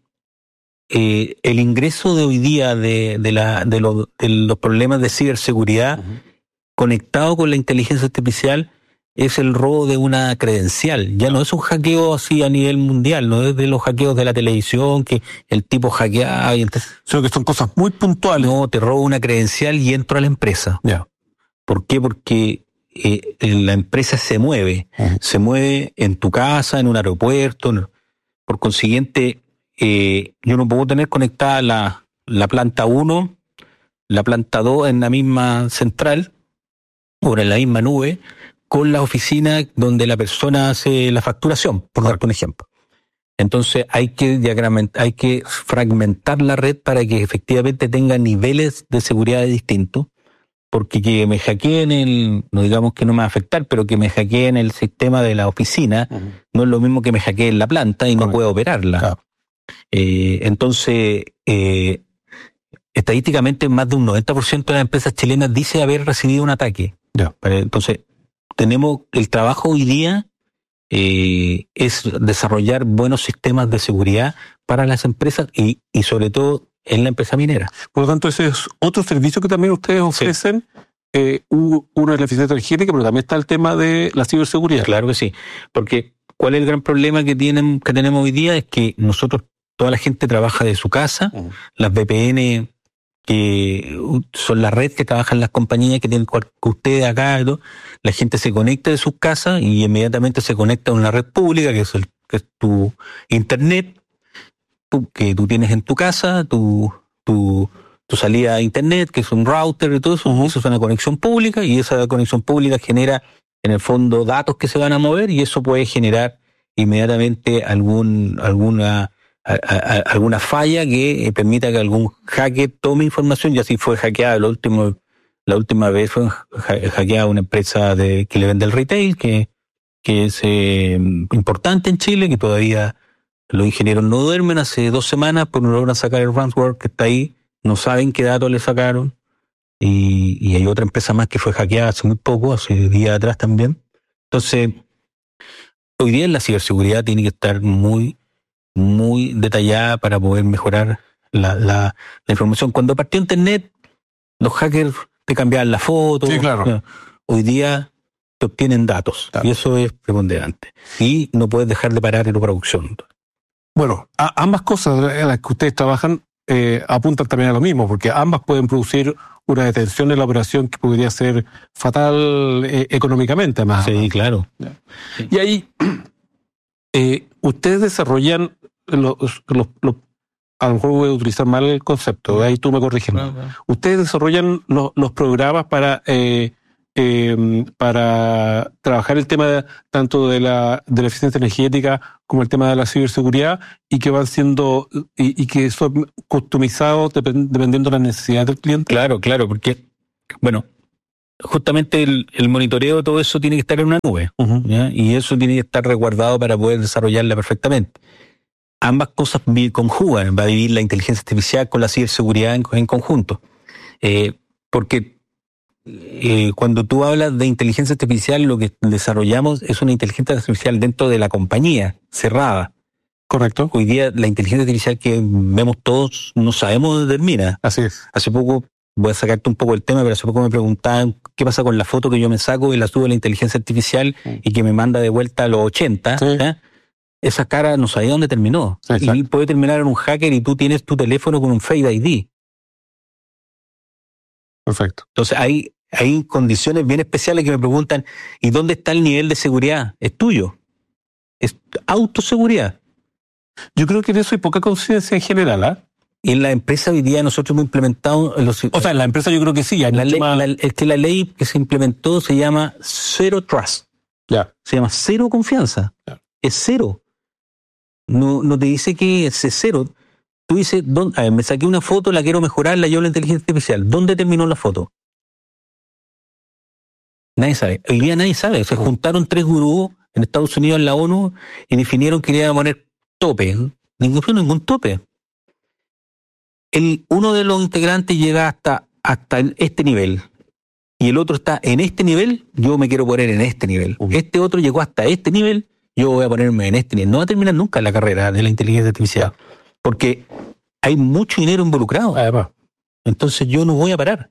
eh, el ingreso de hoy día de, de, la, de, lo, de los problemas de ciberseguridad uh-huh. conectado con la inteligencia artificial es el robo de una credencial. Ya no es un hackeo así a nivel mundial, no es de los hackeos de la televisión que el tipo hackea y entonces, sino que son cosas muy puntuales. No, te robo una credencial y entro a la empresa. Ya. Yeah. ¿Por qué? Porque eh, la empresa se mueve, uh-huh. se mueve en tu casa, en un aeropuerto. No. Por consiguiente, eh, yo no puedo tener conectada la, la planta uno, la planta dos en la misma central o en la misma nube con la oficina donde la persona hace la facturación, por darte un ejemplo. Entonces hay que diagramentar, hay que fragmentar la red para que efectivamente tenga niveles de seguridad distintos. Porque que me hackeen el, no digamos que no me va a afectar, pero que me hackeen el sistema de la oficina, uh-huh. no es lo mismo que me hackeen la planta y no uh-huh. puedo operarla. Claro. Eh, entonces, eh, estadísticamente más de un noventa por ciento de las empresas chilenas dice haber recibido un ataque. Yeah. Entonces, tenemos el trabajo hoy día eh, es desarrollar buenos sistemas de seguridad para las empresas y, y sobre todo en la empresa minera. Por lo tanto, ese es otro servicio que también ustedes ofrecen. Sí. Eh, uno es la eficiencia energética, pero también está el tema de la ciberseguridad. Claro que sí, porque ¿cuál es el gran problema que tienen que tenemos hoy día? Es que nosotros, toda la gente trabaja de su casa, uh-huh. las V P N que son la red que trabajan las compañías que tienen que ustedes acá, ¿no? La gente se conecta de sus casas y inmediatamente se conecta a una red pública que es, el, que es tu internet, que tú tienes en tu casa, tu, tu, tu salida a internet, que es un router y todo eso, uh-huh. eso es una conexión pública y esa conexión pública genera en el fondo datos que se van a mover y eso puede generar inmediatamente algún, alguna, a, a, a, alguna falla que permita que algún hacker tome información, y así fue hackeada la última, la última vez fue hackeada una empresa de, que le vende el retail, que, que es eh, importante en Chile, que todavía los ingenieros no duermen. Hace dos semanas por no logran sacar el ransomware que está ahí, no saben qué datos le sacaron. Y, y hay otra empresa más que fue hackeada hace muy poco, hace días atrás también. Entonces, hoy día la ciberseguridad tiene que estar muy, muy detallada para poder mejorar la, la, la información. Cuando partió Internet, los hackers te cambiaban la foto. Sí, claro. Hoy día te obtienen datos, claro. Y eso es preponderante. Y no puedes dejar de parar en la producción. Bueno, a, ambas cosas en las que ustedes trabajan eh, apuntan también a lo mismo, porque ambas pueden producir una detención en la operación que podría ser fatal eh, económicamente, además. Sí, claro. Sí. Y ahí, eh, ustedes desarrollan los, los, los, a lo mejor voy a utilizar mal el concepto, ahí tú me corriges. Claro, claro. Ustedes desarrollan los, los programas para eh, eh, para trabajar el tema de, tanto de la, de la eficiencia energética como el tema de la ciberseguridad, y que van siendo y, y que son customizados depend, dependiendo de las necesidades del cliente. Claro, claro, porque, bueno, justamente el, el monitoreo de todo eso tiene que estar en una nube, uh-huh. ¿ya? Y eso tiene que estar resguardado para poder desarrollarla perfectamente. Ambas cosas conjugan, va a vivir la inteligencia artificial con la ciberseguridad en, en conjunto. Eh, porque eh, cuando tú hablas de inteligencia artificial, lo que desarrollamos es una inteligencia artificial dentro de la compañía, cerrada. Correcto. Hoy día la inteligencia artificial que vemos todos no sabemos dónde termina. Así es. Hace poco, voy a sacarte un poco el tema, pero hace poco me preguntaban qué pasa con la foto que yo me saco y la subo a la inteligencia artificial mm. y que me manda de vuelta a los ochenta. Sí. ¿eh? Esa cara no sabía dónde terminó. Sí, y puede terminar en un hacker y tú tienes tu teléfono con un Face I D. Perfecto. Entonces hay, hay condiciones bien especiales que me preguntan, ¿y dónde está el nivel de seguridad? Es tuyo. Es autoseguridad. Yo creo que en eso hay poca conciencia en general, ¿ah? ¿eh? Y en la empresa hoy día nosotros hemos implementado... Los, o sea, en la empresa yo creo que sí. Hay la ley, más... la, es que la ley que se implementó se llama Zero Trust. Ya. Se llama cero confianza. Ya. Es cero. No, no te dice que es cero. Tú dices, ¿dónde? A ver, me saqué una foto, la quiero mejorar, la llevo a la inteligencia artificial. ¿Dónde terminó la foto? Nadie sabe. Hoy día nadie sabe. Se juntaron tres gurús en Estados Unidos, en la ONU, y definieron que iban a poner tope. Ningún, ningún tope. El, uno de los integrantes llega hasta, hasta este nivel y el otro está en este nivel, yo me quiero poner en este nivel. Uh-huh. Este otro llegó hasta este nivel, yo voy a ponerme en este nivel. No va a terminar nunca la carrera de la inteligencia artificial porque hay mucho dinero involucrado. Además. Entonces yo no voy a parar.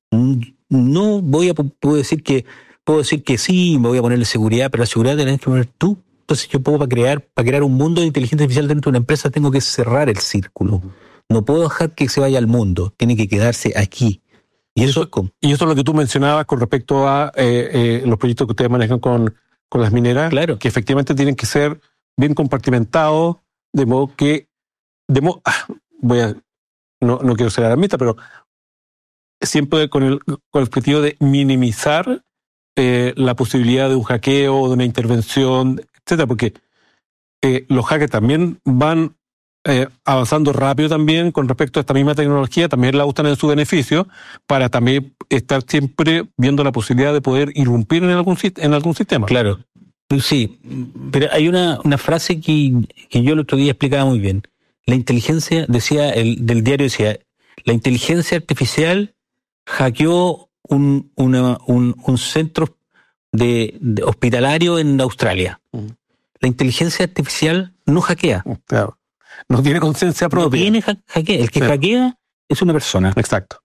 No voy a puedo decir que puedo decir que sí, me voy a ponerle seguridad, pero la seguridad la tienes que poner tú. Entonces yo puedo para crear para crear un mundo de inteligencia artificial dentro de una empresa tengo que cerrar el círculo. Uh-huh. No puedo dejar que se vaya al mundo, tiene que quedarse aquí. Y eso, eso, y eso es lo que tú mencionabas con respecto a eh, eh, los proyectos que ustedes manejan con, con las mineras, claro. Que efectivamente tienen que ser bien compartimentados, de modo que, de modo, ah, voy a, no, no quiero ser alarmista, pero siempre con el, con el objetivo de minimizar eh, la posibilidad de un hackeo, de una intervención, etcétera, porque eh, los hackers también van Eh, avanzando rápido también con respecto a esta misma tecnología, también la usan en su beneficio para también estar siempre viendo la posibilidad de poder irrumpir en algún, en algún sistema. Claro, sí, pero hay una, una frase que, que yo el otro día explicaba muy bien. La inteligencia, decía, el del diario decía, la inteligencia artificial hackeó un, una, un, un centro de, de hospitalario en Australia. Mm. La inteligencia artificial no hackea. Claro. No tiene conciencia propia. No tiene hackea. El que sí. hackea es una persona. Exacto.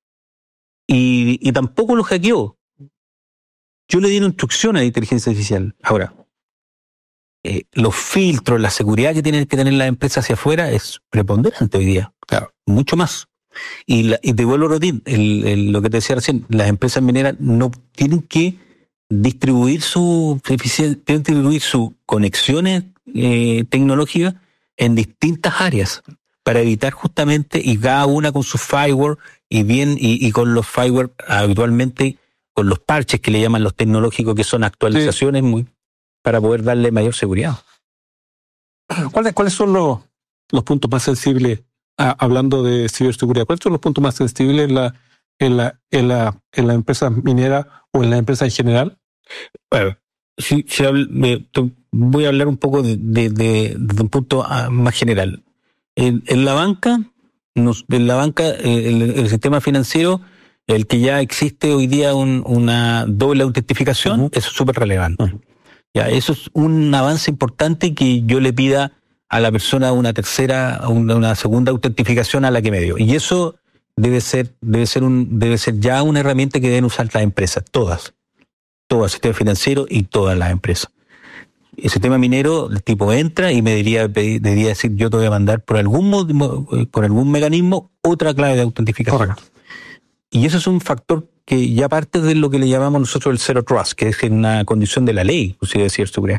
Y, y tampoco lo hackeó. Yo le di una instrucción a la inteligencia artificial. Ahora, eh, los filtros, la seguridad que tienen que tener las empresas hacia afuera es preponderante hoy día. Claro. Mucho más. Y, la, y te vuelvo a repetir, el, el, lo que te decía recién, las empresas mineras no tienen que distribuir su tienen que distribuir sus conexiones eh, tecnológicas en distintas áreas para evitar justamente, y cada una con su firewall y bien y, y con los firewall habitualmente con los parches que le llaman los tecnológicos, que son actualizaciones sí. muy para poder darle mayor seguridad. ¿Cuáles, cuáles son los, los puntos más sensibles, ah, hablando de ciberseguridad, cuáles son los puntos más sensibles en la en la en la en la empresa minera o en la empresa en general? Bueno, si, si hablo, me, voy a hablar un poco de, de, de, de un punto más general. En, en la banca, nos, en la banca, el, el sistema financiero, el que ya existe hoy día un, una doble autentificación, uh-huh. eso es súper relevante. Uh-huh. Ya, eso es un avance importante que yo le pida a la persona una tercera, una, una segunda autentificación a la que me dio. Y eso debe ser, debe ser un, debe ser ya una herramienta que deben usar las empresas, todas. Todo el sistema financiero y todas las empresas. El sistema minero, el tipo entra y me diría, debería decir, yo te voy a mandar por algún por algún mecanismo otra clave de autentificación. Correcto. Y eso es un factor que ya parte de lo que le llamamos nosotros el Zero Trust, que es una condición de la ley, inclusive de ciberseguridad.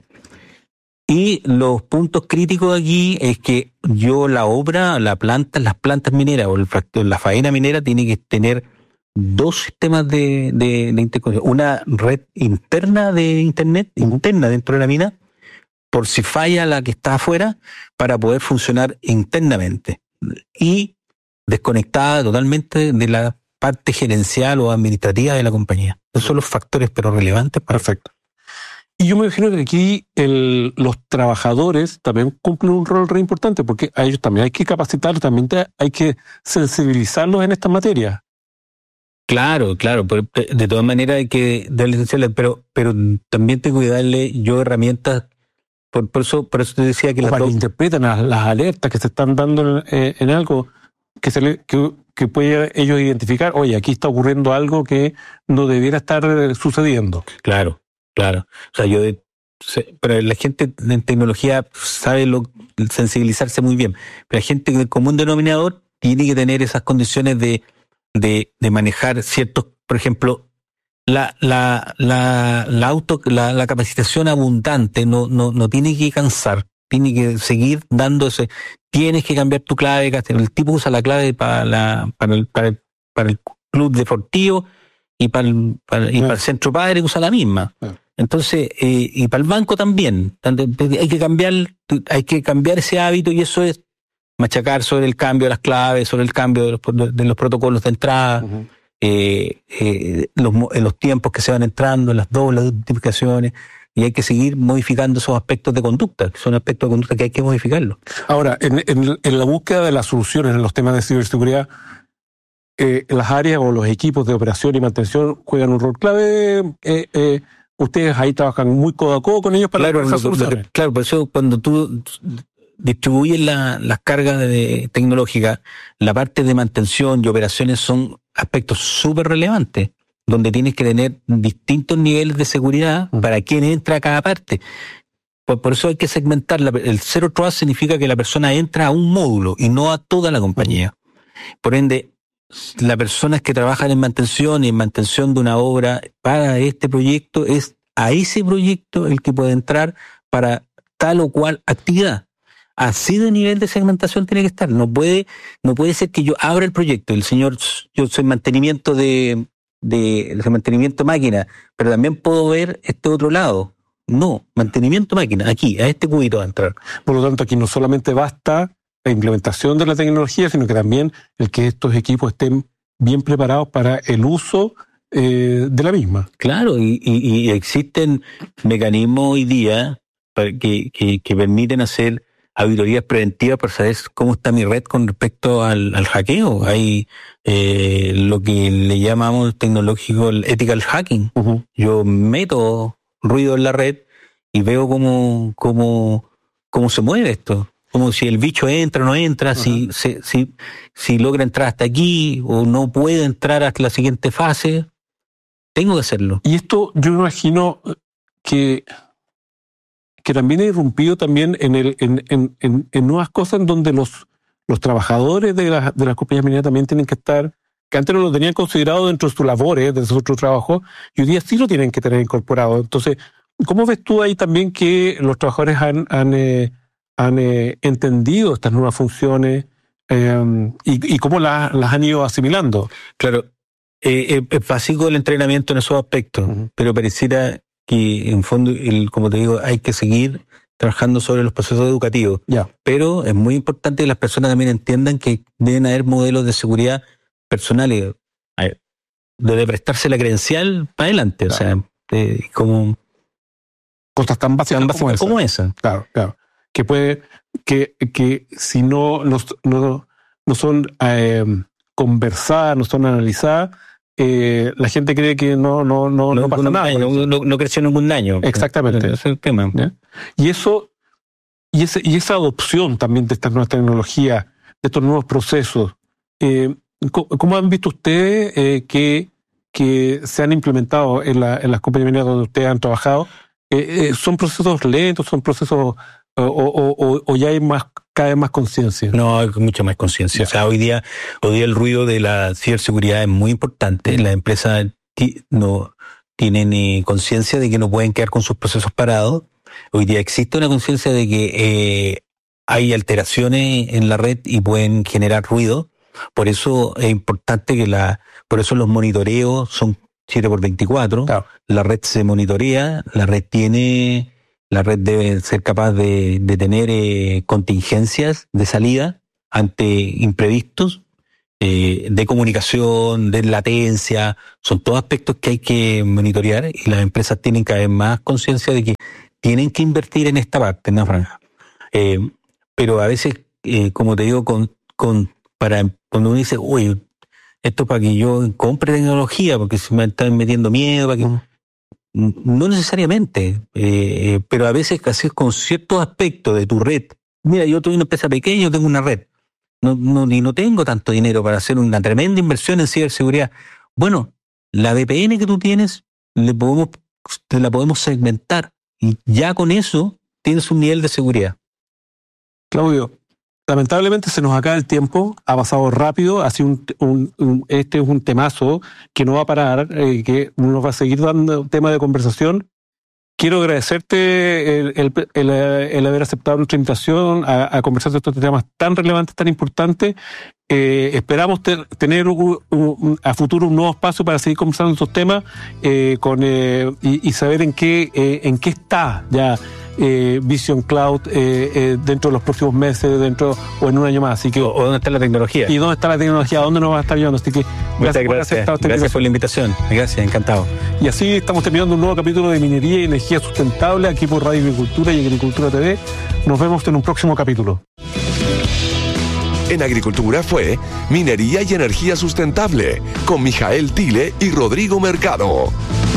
Y los puntos críticos aquí es que yo la obra, la planta, las plantas mineras o el, la faena minera tiene que tener dos sistemas de, de, de interconexión. Una red interna de internet, interna dentro de la mina, por si falla la que está afuera, para poder funcionar internamente. Y desconectada totalmente de la parte gerencial o administrativa de la compañía. Esos son los factores, pero relevantes. Para Perfecto. Y yo me imagino que aquí el, los trabajadores también cumplen un rol re importante, porque a ellos también hay que capacitarlos, también te, hay que sensibilizarlos en estas materias. Claro, claro, pero de todas maneras hay que darle atención, pero, pero también tengo que darle yo herramientas. Por, por eso, por eso te decía que o las para dos... que interpreten las, las alertas que se están dando en, en algo que se le, que, que puede ellos identificar. Oye, aquí está ocurriendo algo que no debiera estar sucediendo. Claro, claro. O sea, yo, pero la gente en tecnología sabe lo, sensibilizarse muy bien. Pero la gente del común denominador tiene que tener esas condiciones de, de, de manejar ciertos, por ejemplo, La, la, la, la auto, la, la capacitación abundante no, no, no tiene que cansar, tiene que seguir dándose. Tienes que cambiar tu clave. El tipo usa la clave para la, para el, para el, para el club deportivo y para el, para, y para el centro padre usa la misma. Entonces, eh, y para el banco también. Hay que cambiar, hay que cambiar ese hábito, y eso es machacar sobre el cambio de las claves, sobre el cambio de los, de los protocolos de entrada. Uh-huh. Eh, eh, los, en los tiempos que se van entrando, en las dobles notificaciones, y hay que seguir modificando esos aspectos de conducta, que son aspectos de conducta que hay que modificarlos. Ahora, en, en, en la búsqueda de las soluciones en los temas de ciberseguridad, eh, las áreas o los equipos de operación y mantención juegan un rol clave. Eh, eh, ustedes ahí trabajan muy codo a codo con ellos para claro, esas soluciones. Lo, claro, por eso cuando tú distribuyes la, las cargas de, tecnológicas, la parte de mantención y operaciones son aspectos súper relevantes, donde tienes que tener distintos niveles de seguridad uh-huh. para quien entra a cada parte. Por, por eso hay que segmentar. La, el Zero Trust significa que la persona entra a un módulo y no a toda la compañía. Por ende, las personas que trabajan en mantención y en mantención de una obra para este proyecto, es a ese proyecto el que puede entrar para tal o cual actividad. Así de nivel de segmentación tiene que estar. No puede, no puede ser que yo abra el proyecto, el señor, yo soy mantenimiento de, de, de mantenimiento máquina, pero también puedo ver este otro lado. No, mantenimiento máquina, aquí, a este cubito va a entrar. Por lo tanto, aquí no solamente basta la implementación de la tecnología, sino que también el que estos equipos estén bien preparados para el uso eh, de la misma. Claro, y, y, y existen mecanismos hoy día para que, que, que permiten hacer auditorías preventivas para saber cómo está mi red con respecto al, al hackeo. Hay eh, lo que le llamamos tecnológico el ethical hacking. Uh-huh. Yo meto ruido en la red y veo cómo, cómo, cómo se mueve esto. Como si el bicho entra o no entra, uh-huh. si, si, si, si logra entrar hasta aquí o no puede entrar hasta la siguiente fase. Tengo que hacerlo. Y esto yo me imagino que... que también ha irrumpido también en, el, en, en, en, en nuevas cosas en donde los, los trabajadores de, la, de las compañías mineras también tienen que estar, que antes no lo tenían considerado dentro de sus labores, de su otro trabajo, y hoy día sí lo tienen que tener incorporado. Entonces, ¿cómo ves tú ahí también que los trabajadores han, han, eh, han eh, entendido estas nuevas funciones eh, y, y cómo las, las han ido asimilando? Claro, eh, es básico el entrenamiento en esos aspectos, uh-huh. pero pareciera que en fondo, el, como te digo, hay que seguir trabajando sobre los procesos educativos. Yeah. Pero es muy importante que las personas también entiendan que deben haber modelos de seguridad personales. Debe prestarse la credencial para adelante. Claro. O sea, eh, como... Cosas tan básicas, tan básicas como, esa. como esa. Claro, claro. Que puede, que, que si no, no, no, no son eh, conversadas, no son analizadas, Eh, la gente cree que no no no, no, no pasa nada. Daño, no, no, no creció ningún daño. Exactamente. Ese es el tema. ¿Ya? Y eso, y ese, y esa adopción también de estas nuevas tecnologías, de estos nuevos procesos, eh, ¿cómo han visto ustedes eh, que, que se han implementado en, la, en las compañías mineras donde ustedes han trabajado? Eh, eh, ¿Son procesos lentos? ¿Son procesos o, o, o, o ya hay más cada vez más conciencia? No, hay mucha más conciencia. O sea, hoy día, hoy día el ruido de la ciberseguridad es muy importante. Mm. Las empresas t- no tienen eh, conciencia de que no pueden quedar con sus procesos parados. Hoy día existe una conciencia de que eh, hay alteraciones en la red y pueden generar ruido. Por eso es importante que la Por eso los monitoreos son siete por veinticuatro. Claro. La red se monitorea, la red tiene, la red debe ser capaz de, de tener eh, contingencias de salida ante imprevistos, eh, de comunicación, de latencia. Son todos aspectos que hay que monitorear y las empresas tienen cada vez más conciencia de que tienen que invertir en esta parte, en la franja. Eh, pero a veces, eh, como te digo, con, con para cuando uno dice, uy, esto para que yo compre tecnología, porque se me están metiendo miedo, para que... Uh-huh. No necesariamente, eh, pero a veces así con ciertos aspectos de tu red. Mira, yo tuve una empresa pequeña, yo tengo una red. No, no, y no tengo tanto dinero para hacer una tremenda inversión en ciberseguridad. Bueno, la V P N que tú tienes, le podemos, te la podemos segmentar. Y ya con eso tienes un nivel de seguridad. Claudio, lamentablemente se nos acaba el tiempo, ha pasado rápido, ha sido un, un, un, este es un temazo que no va a parar, eh, que nos va a seguir dando tema de conversación. Quiero agradecerte el, el, el, el haber aceptado nuestra invitación a, a conversar de estos temas tan relevantes, tan importantes. Eh, esperamos ter, tener un, un, a futuro un nuevo espacio para seguir conversando estos temas eh, con, eh, y, y saber en qué, eh, en qué está ya eh, Vision Cloud eh, eh, dentro de los próximos meses, dentro o en un año más. Así que, o, o dónde está la tecnología. Y dónde está la tecnología, dónde nos va a estar llevando. Así que gracias, por gracias, por, gracias por la invitación. Gracias, encantado. Y así estamos terminando un nuevo capítulo de Minería y Energía Sustentable aquí por Radio Agricultura y Agricultura T V. Nos vemos en un próximo capítulo. En Agricultura fue Minería y Energía Sustentable con Mijael Tile y Rodrigo Mercado.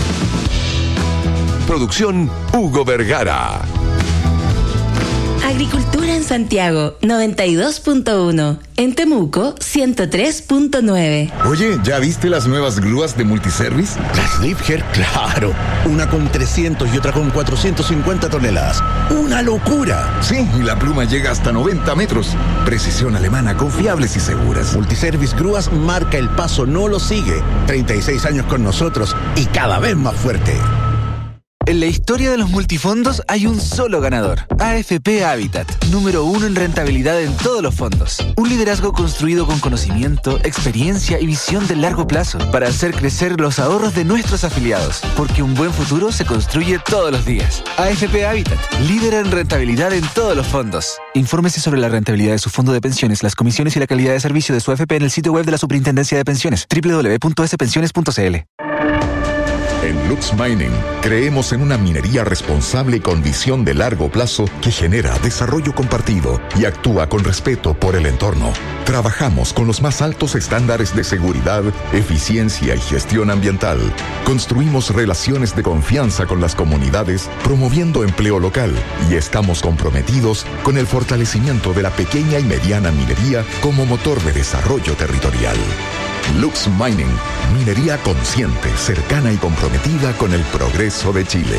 Producción Hugo Vergara. Agricultura en Santiago, noventa y dos punto uno. En Temuco, ciento tres punto nueve. Oye, ¿ya viste las nuevas grúas de Multiservice? Las Liebherr, claro. Una con trescientos y otra con cuatrocientos cincuenta toneladas. ¡Una locura! Sí, y la pluma llega hasta noventa metros. Precisión alemana, confiables y seguras. Multiservice Grúas marca el paso, no lo sigue. treinta y seis años con nosotros y cada vez más fuerte. En la historia de los multifondos hay un solo ganador, A F P Habitat, número uno en rentabilidad en todos los fondos. Un liderazgo construido con conocimiento, experiencia y visión de largo plazo para hacer crecer los ahorros de nuestros afiliados, porque un buen futuro se construye todos los días. A F P Habitat, líder en rentabilidad en todos los fondos. Infórmese sobre la rentabilidad de su fondo de pensiones, las comisiones y la calidad de servicio de su A F P en el sitio web de la Superintendencia de Pensiones, doble u doble u doble u punto s pensiones punto c l. En Lux Mining creemos en una minería responsable con visión de largo plazo que genera desarrollo compartido y actúa con respeto por el entorno. Trabajamos con los más altos estándares de seguridad, eficiencia y gestión ambiental. Construimos relaciones de confianza con las comunidades, promoviendo empleo local, y estamos comprometidos con el fortalecimiento de la pequeña y mediana minería como motor de desarrollo territorial. Lux Mining, minería consciente, cercana y comprometida con el progreso de Chile.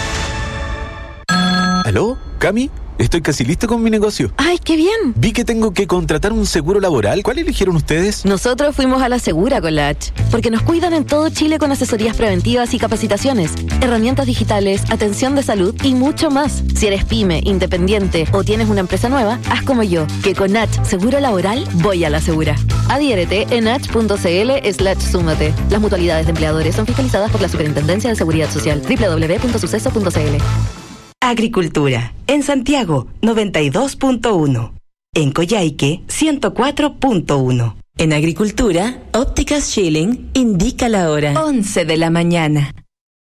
¿Aló? ¿Cami? Estoy casi listo con mi negocio. ¡Ay, qué bien! Vi que tengo que contratar un seguro laboral. ¿Cuál eligieron ustedes? Nosotros fuimos a la Segura con la H, porque nos cuidan en todo Chile con asesorías preventivas y capacitaciones, herramientas digitales, atención de salud y mucho más. Si eres pyme, independiente o tienes una empresa nueva, haz como yo, que con H Seguro Laboral voy a la Segura. Adhiérete en h.cl slash súmate. Las mutualidades de empleadores son fiscalizadas por la Superintendencia de Seguridad Social. doble u doble u doble u punto suceso punto c l. Agricultura. En Santiago, noventa y dos punto uno. En Coyhaique, ciento cuatro punto uno. En Agricultura, Ópticas Schilling indica la hora. once de la mañana.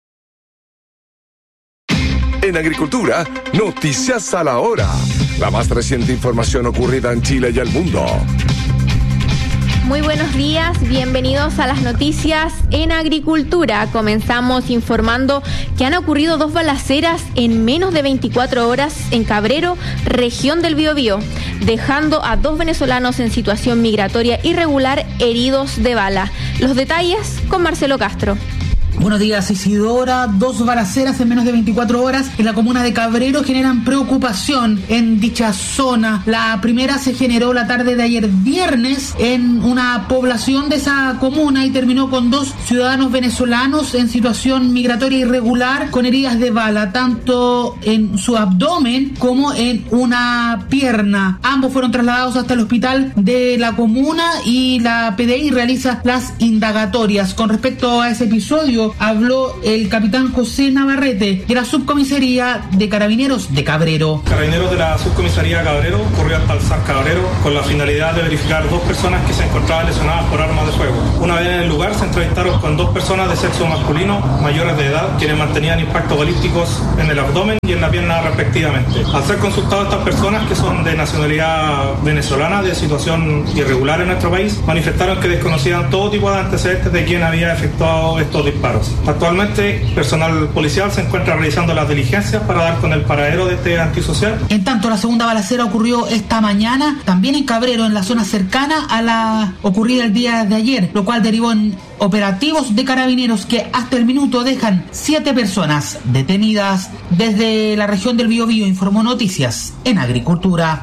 En Agricultura, noticias a la hora. La más reciente información ocurrida en Chile y el mundo. Muy buenos días, bienvenidos a las noticias en Agricultura. Comenzamos informando que han ocurrido dos balaceras en menos de veinticuatro horas en Cabrero, región del Biobío, dejando a dos venezolanos en situación migratoria irregular heridos de bala. Los detalles con Marcelo Castro. Buenos días, Isidora. Dos balaceras en menos de veinticuatro horas en la comuna de Cabrero generan preocupación en dicha zona. La primera se generó la tarde de ayer viernes en una población de esa comuna y terminó con dos ciudadanos venezolanos en situación migratoria irregular con heridas de bala, tanto en su abdomen como en una pierna. Ambos fueron trasladados hasta el hospital de la comuna y la P D I realiza las indagatorias. Con respecto a ese episodio, habló el capitán José Navarrete de la subcomisaría de Carabineros de Cabrero. Carabineros de la subcomisaría de Cabrero corrió al Palzar Cabrero con la finalidad de verificar dos personas que se encontraban lesionadas por armas de fuego. Una vez en el lugar se entrevistaron con dos personas de sexo masculino mayores de edad quienes mantenían impactos balísticos en el abdomen y en la pierna respectivamente. Al ser consultados estas personas, que son de nacionalidad venezolana de situación irregular en nuestro país, manifestaron que desconocían todo tipo de antecedentes de quien había efectuado estos disparos. Actualmente, personal policial se encuentra realizando las diligencias para dar con el paradero de este antisocial. En tanto, la segunda balacera ocurrió esta mañana, también en Cabrero, en la zona cercana a la ocurrida el día de ayer, lo cual derivó en operativos de Carabineros que hasta el minuto dejan siete personas detenidas. Desde la región del Biobío informó Noticias en Agricultura.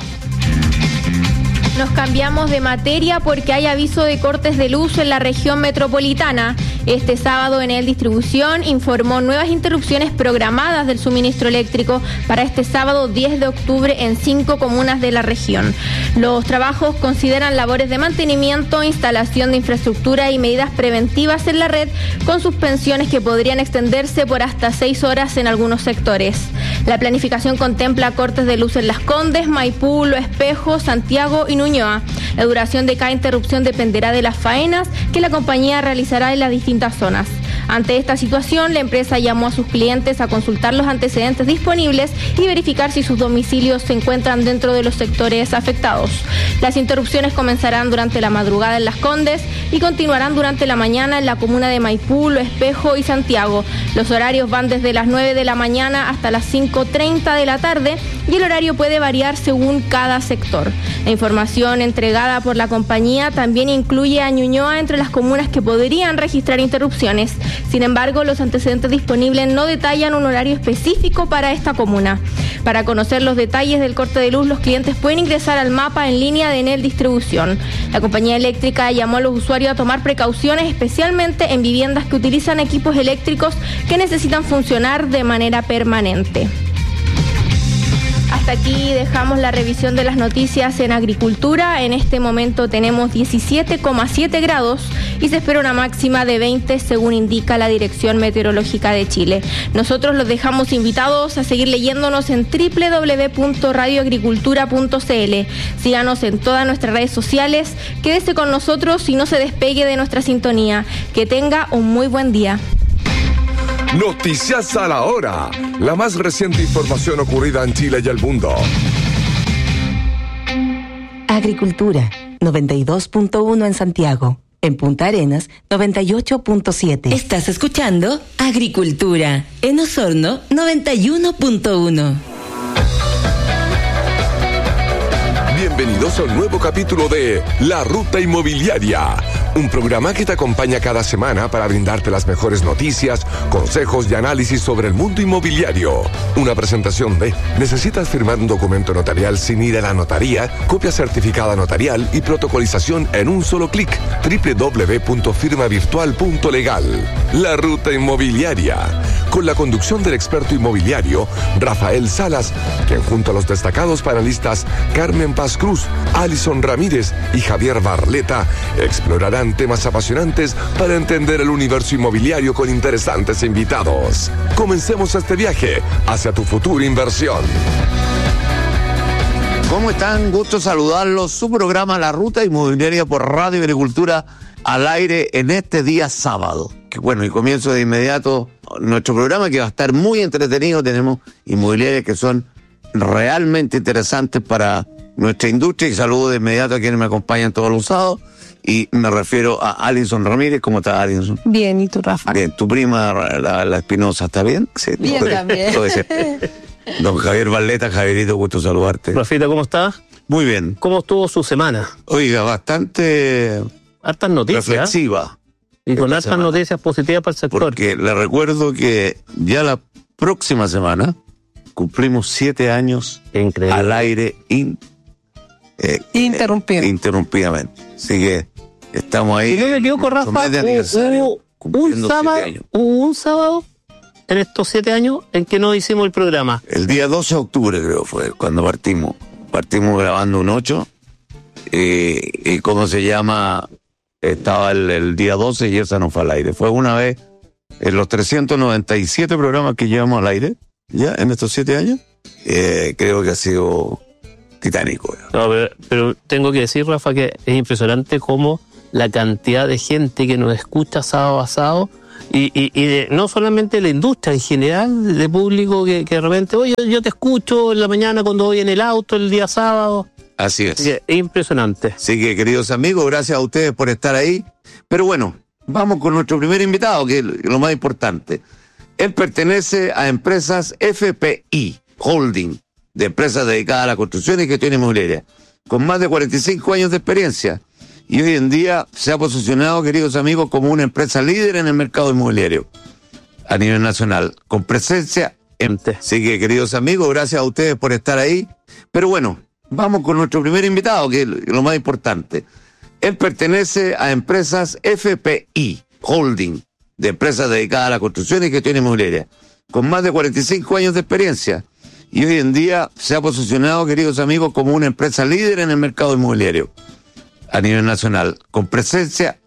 Nos cambiamos de materia porque hay aviso de cortes de luz en la región metropolitana. Este sábado Enel Distribución informó nuevas interrupciones programadas del suministro eléctrico para este sábado diez de octubre en cinco comunas de la región. Los trabajos consideran labores de mantenimiento, instalación de infraestructura y medidas preventivas en la red, con suspensiones que podrían extenderse por hasta seis horas en algunos sectores. La planificación contempla cortes de luz en Las Condes, Maipú, Lo Espejo, Santiago y Ñuñoa. La duración de cada interrupción dependerá de las faenas que la compañía realizará en las distintas zonas. Ante esta situación, la empresa llamó a sus clientes a consultar los antecedentes disponibles y verificar si sus domicilios se encuentran dentro de los sectores afectados. Las interrupciones comenzarán durante la madrugada en Las Condes y continuarán durante la mañana en la comuna de Maipú, Lo Espejo y Santiago. Los horarios van desde las nueve de la mañana hasta las cinco treinta de la tarde y el horario puede variar según cada sector. La información entregada por la compañía también incluye a Ñuñoa entre las comunas que podrían registrar interrupciones. Sin embargo, los antecedentes disponibles no detallan un horario específico para esta comuna. Para conocer los detalles del corte de luz, los clientes pueden ingresar al mapa en línea de Enel Distribución. La compañía eléctrica llamó a los usuarios a tomar precauciones, especialmente en viviendas que utilizan equipos eléctricos que necesitan funcionar de manera permanente. Hasta aquí dejamos la revisión de las noticias en agricultura. En este momento tenemos diecisiete coma siete grados y se espera una máxima de veinte según indica la Dirección Meteorológica de Chile. Nosotros los dejamos invitados a seguir leyéndonos en doble u doble u doble u punto radio agricultura punto c l. Síganos en todas nuestras redes sociales. Quédese con nosotros y no se despegue de nuestra sintonía. Que tenga un muy buen día. Noticias a la hora. La más reciente información ocurrida en Chile y el mundo. Agricultura, noventa y dos punto uno en Santiago. En Punta Arenas, noventa y ocho punto siete. Estás escuchando Agricultura. En Osorno, noventa y uno punto uno. Bienvenidos a un nuevo capítulo de La Ruta Inmobiliaria, un programa que te acompaña cada semana para brindarte las mejores noticias, consejos y análisis sobre el mundo inmobiliario. Una presentación de: ¿necesitas firmar un documento notarial sin ir a la notaría? Copia certificada notarial y protocolización en un solo clic. doble u doble u doble u punto firma virtual punto legal. La Ruta Inmobiliaria, con la conducción del experto inmobiliario Rafael Salas, quien junto a los destacados panelistas Carmen Paz Cruz, Alison Ramírez y Javier Barleta explorarán temas apasionantes para entender el universo inmobiliario con interesantes invitados. Comencemos este viaje hacia tu futura inversión. ¿Cómo están? Gusto saludarlos. Su programa La Ruta Inmobiliaria por Radio Agricultura al aire en este día sábado. Que bueno, y comienzo de inmediato nuestro programa, que va a estar muy entretenido. Tenemos inmobiliarias que son realmente interesantes para nuestra industria, y saludo de inmediato a quienes me acompañan todos los sábados, y me refiero a Alison Ramírez. ¿Cómo estás, Alison? Bien, ¿y tú, Rafa? Bien, ¿tu prima, la, la Espinosa, está bien? Sí, bien, todo, también. Todo ese. Don Javier Barleta, Javierito, gusto saludarte. Rafita, ¿cómo estás? Muy bien. ¿Cómo estuvo su semana? Oiga, bastante... Hartas noticias. Reflexiva. Y con hartas noticias positivas para el sector. Porque le recuerdo que ya la próxima semana cumplimos siete años Increíble. al aire in, eh, Interrumpidamente. eh, interrumpidamente. Así que estamos ahí. Si no me equivoco, Rafa, hubo un sábado, hubo un sábado en estos siete años en que no hicimos el programa. El día doce de octubre creo fue cuando partimos. Partimos grabando un ocho. Eh, y cómo se llama, estaba el, el día doce y esa no fue al aire. Fue una vez en los trescientos noventa y siete programas que llevamos al aire, ya en estos siete años. Eh, creo que ha sido titánico. No, pero, pero tengo que decir, Rafa, que es impresionante cómo la cantidad de gente que nos escucha sábado a sábado, y, y, y de, no solamente de la industria, en general, de público que, que de repente, oye, yo te escucho en la mañana cuando voy en el auto el día sábado. Así es. Así que es impresionante. Así que, queridos amigos, gracias a ustedes por estar ahí. Pero bueno, vamos con nuestro primer invitado, que es lo más importante. Él pertenece a empresas F P I, Holding, de empresas dedicadas a la construcción y gestión inmobiliaria, con más de cuarenta y cinco años de experiencia. Y hoy en día se ha posicionado, queridos amigos, como una empresa líder en el mercado inmobiliario a nivel nacional, con presencia en... Así que, queridos amigos, gracias a ustedes por estar ahí. Pero bueno, vamos con nuestro primer invitado, que es lo más importante. Él pertenece a empresas F P I, Holding, de empresas dedicadas a la construcción y gestión inmobiliaria, con más de cuarenta y cinco años de experiencia. Y hoy en día se ha posicionado, queridos amigos, como una empresa líder en el mercado inmobiliario a nivel nacional, con presencia